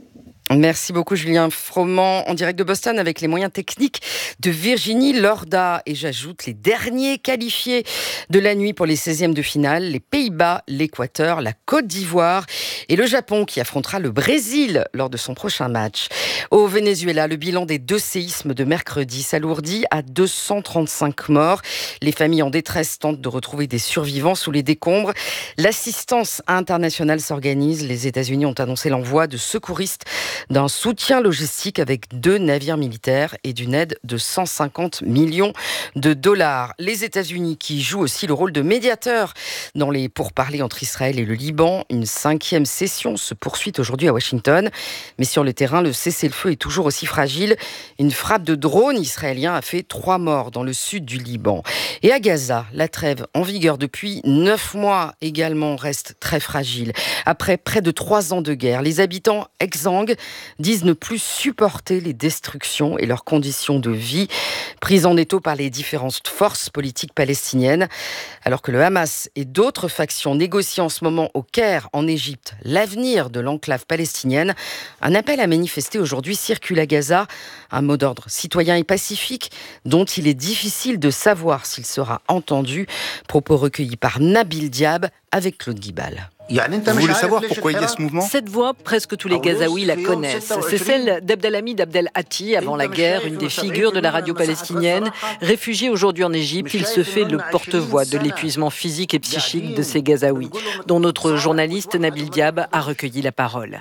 [SPEAKER 14] Merci beaucoup Julien Froment, en direct de Boston avec les moyens techniques de Virginie Lorda. Et j'ajoute les derniers qualifiés de la nuit pour les seizièmes de finale, les Pays-Bas, l'Équateur, la Côte d'Ivoire et le Japon qui affrontera le Brésil lors de son prochain match. Au Venezuela, le bilan des deux séismes de mercredi s'alourdit à deux cent trente-cinq morts. Les familles en détresse tentent de retrouver des survivants sous les décombres. L'assistance internationale s'organise. Les États-Unis ont annoncé l'envoi de secouristes d'un soutien logistique avec deux navires militaires et d'une aide de cent cinquante millions de dollars. Les États-Unis qui jouent aussi le rôle de médiateur dans les pourparlers entre Israël et le Liban. Une cinquième session se poursuit aujourd'hui à Washington. Mais sur le terrain, le cessez-le-feu est toujours aussi fragile. Une frappe de drone israélien a fait trois morts dans le sud du Liban. Et à Gaza, la trêve en vigueur depuis neuf mois également reste très fragile. Après près de trois ans de guerre, les habitants exsangues disent ne plus supporter les destructions et leurs conditions de vie prises en étau par les différentes forces politiques palestiniennes. Alors que le Hamas et d'autres factions négocient en ce moment au Caire, en Égypte, l'avenir de l'enclave palestinienne, un appel à manifester aujourd'hui circule à Gaza. Un mot d'ordre citoyen et pacifique dont il est difficile de savoir s'il sera entendu. Propos recueillis par Nabil Diab avec Claude Guibal.
[SPEAKER 4] Vous voulez savoir pourquoi il y a ce mouvement ?
[SPEAKER 8] Cette voix, presque tous les Gazaouis la connaissent. C'est celle d'Abdelhamid Abdel Hatti, avant la guerre, une des figures de la radio palestinienne. Réfugié aujourd'hui en Égypte, il se fait le porte-voix de l'épuisement physique et psychique de ces Gazaouis, dont notre journaliste Nabil Diab a recueilli la parole.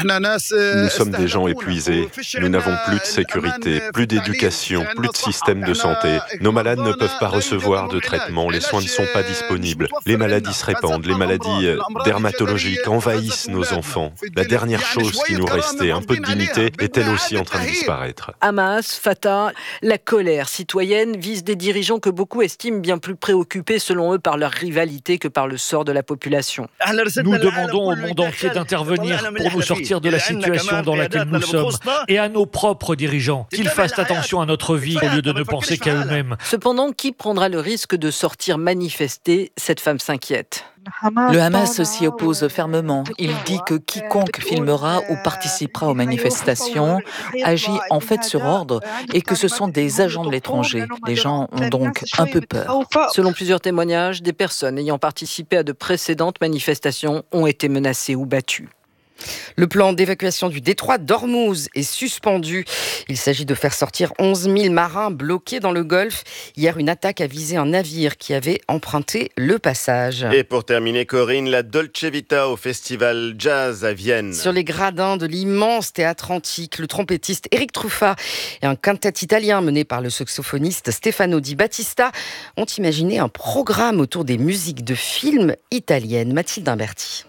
[SPEAKER 9] Nous sommes des gens épuisés. Nous n'avons plus de sécurité, plus d'éducation, plus de système de santé. Nos malades ne peuvent pas recevoir de traitement, les soins ne sont pas disponibles. Les maladies se répandent, les maladies dermatologiques envahissent nos enfants. La dernière chose qui nous restait, un peu de dignité, est elle aussi en train de disparaître.
[SPEAKER 8] Hamas, Fatah, la colère citoyenne vise des dirigeants que beaucoup estiment bien plus préoccupés selon eux par leur rivalité que par le sort de la population.
[SPEAKER 10] Nous demandons au monde entier d'intervenir pour nous sortir de la situation dans laquelle nous sommes et à nos propres dirigeants qu'ils fassent attention à notre vie au lieu de ne penser qu'à eux-mêmes.
[SPEAKER 8] Cependant, qui prendra le risque de sortir manifester ? Cette femme s'inquiète.
[SPEAKER 11] Le Hamas s'y oppose fermement. Il dit que quiconque filmera ou participera aux manifestations agit en fait sur ordre et que ce sont des agents de l'étranger. Les gens ont donc un peu peur.
[SPEAKER 8] Selon plusieurs témoignages, des personnes ayant participé à de précédentes manifestations ont été menacées ou battues.
[SPEAKER 14] Le plan d'évacuation du détroit d'Ormuz est suspendu. Il s'agit de faire sortir onze mille marins bloqués dans le Golfe. Hier, une attaque a visé un navire qui avait emprunté le passage.
[SPEAKER 5] Et pour terminer, Corinne, la Dolce Vita au festival Jazz à Vienne.
[SPEAKER 14] Sur les gradins de l'immense théâtre antique, le trompettiste Eric Truffat et un quintet italien mené par le saxophoniste Stefano Di Battista ont imaginé un programme autour des musiques de films italiennes. Mathilde Imberti.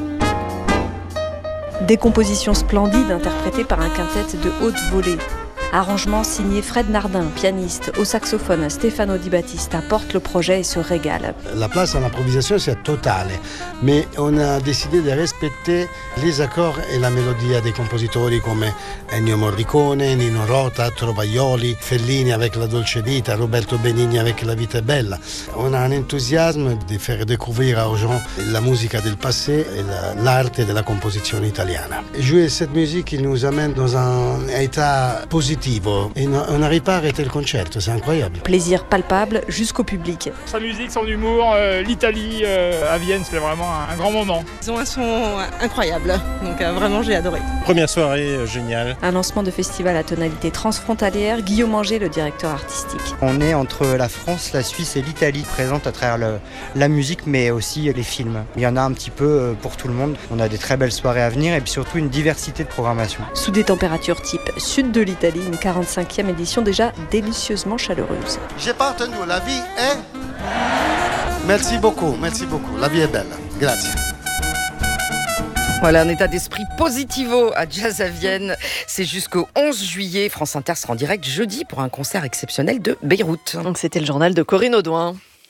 [SPEAKER 12] Des compositions splendides interprétées par un quintet de haute volée. Arrangement signé Fred Nardin, pianiste, au saxophone Stefano Di Battista porte le projet et se régale.
[SPEAKER 22] La place à l'improvisation c'est totale, mais on a décidé de respecter les accords et la mélodie des compositeurs comme Ennio Morricone, Nino Rota, Trovaioli, Fellini avec la Dolce Vita, Roberto Benigni avec La Vita è Bella. On a un enthousiasme de faire découvrir aux gens la musique du passé et l'art de la composition italienne. Jouer cette musique, il nous amène dans un état positif. Et on n'arrive pas à arrêter le concerto, c'est incroyable.
[SPEAKER 12] Plaisir palpable jusqu'au public.
[SPEAKER 26] Sa musique, son humour, euh, l'Italie euh, à Vienne, c'était vraiment un, un grand moment.
[SPEAKER 29] Ils ont un son incroyable, donc euh, vraiment j'ai adoré.
[SPEAKER 30] Première soirée euh, géniale.
[SPEAKER 12] Un lancement de festival à tonalité transfrontalière. Guillaume Anger, le directeur artistique.
[SPEAKER 31] On est entre la France, la Suisse et l'Italie, présente à travers le, la musique, mais aussi les films. Il y en a un petit peu pour tout le monde. On a des très belles soirées à venir et puis surtout une diversité de programmation.
[SPEAKER 12] Sous des températures type sud de l'Italie, une quarante-cinquième édition déjà délicieusement chaleureuse.
[SPEAKER 22] J'ai pas entendu, la vie est... Merci beaucoup, merci beaucoup. La vie est belle. Grazie.
[SPEAKER 14] Voilà, un état d'esprit positivo à Jazz à Vienne. C'est jusqu'au onze juillet. France Inter sera en direct jeudi pour un concert exceptionnel de Beyrouth.
[SPEAKER 2] Donc c'était le journal de Corinne Audouin.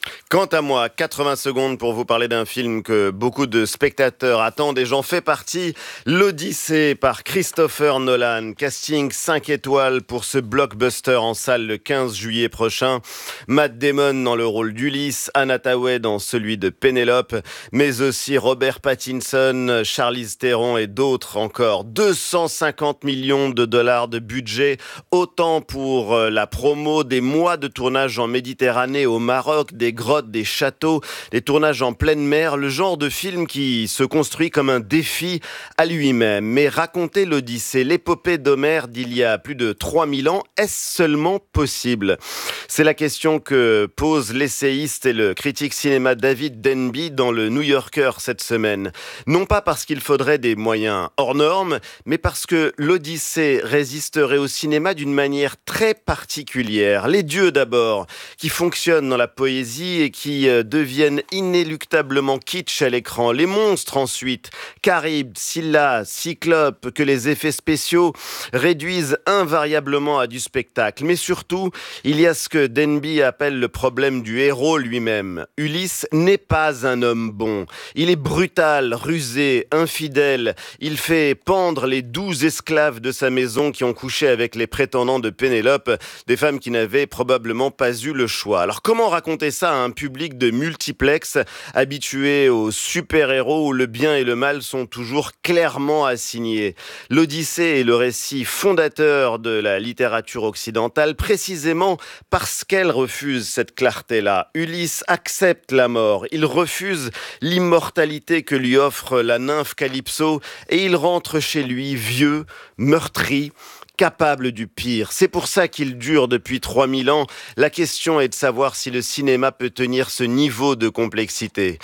[SPEAKER 5] Quant à moi, quatre-vingts secondes pour vous parler d'un film que beaucoup de spectateurs attendent et j'en fais partie, L'Odyssée par Christopher Nolan. Casting cinq étoiles pour ce blockbuster en salle le quinze juillet prochain. Matt Damon dans le rôle d'Ulysse, Anne Hathaway dans celui de Pénélope, mais aussi Robert Pattinson, Charlize Theron et d'autres encore. deux cent cinquante millions de dollars de budget, autant pour la promo, des mois de tournage en Méditerranée, au Maroc, des grottes, des châteaux, des tournages en pleine mer, le genre de film qui se construit comme un défi à lui-même. Mais raconter l'Odyssée, l'épopée d'Homère d'il y a plus de trois mille ans, est-ce seulement possible ? C'est la question que pose l'essayiste et le critique cinéma David Denby dans le New Yorker cette semaine. Non pas parce qu'il faudrait des moyens hors normes, mais parce que l'Odyssée résisterait au cinéma d'une manière très particulière. Les dieux d'abord, qui fonctionnent dans la poésie et qui deviennent inéluctablement kitsch à l'écran. Les monstres ensuite, Charybde, Scylla, Cyclope, que les effets spéciaux réduisent invariablement à du spectacle. Mais surtout, il y a ce que Denby appelle le problème du héros lui-même. Ulysse n'est pas un homme bon. Il est brutal, rusé, infidèle. Il fait pendre les douze esclaves de sa maison qui ont couché avec les prétendants de Pénélope, des femmes qui n'avaient probablement pas eu le choix. Alors comment raconter ça à un public de multiplex habitué aux super-héros où le bien et le mal sont toujours clairement assignés? L'Odyssée est le récit fondateur de la littérature occidentale précisément parce qu'elle refuse cette clarté-là. Ulysse accepte la mort, il refuse l'immortalité que lui offre la nymphe Calypso et il rentre chez lui vieux, meurtri, capable du pire. C'est pour ça qu'il dure depuis trois mille ans. La question est de savoir si le cinéma peut tenir ce niveau de complexité.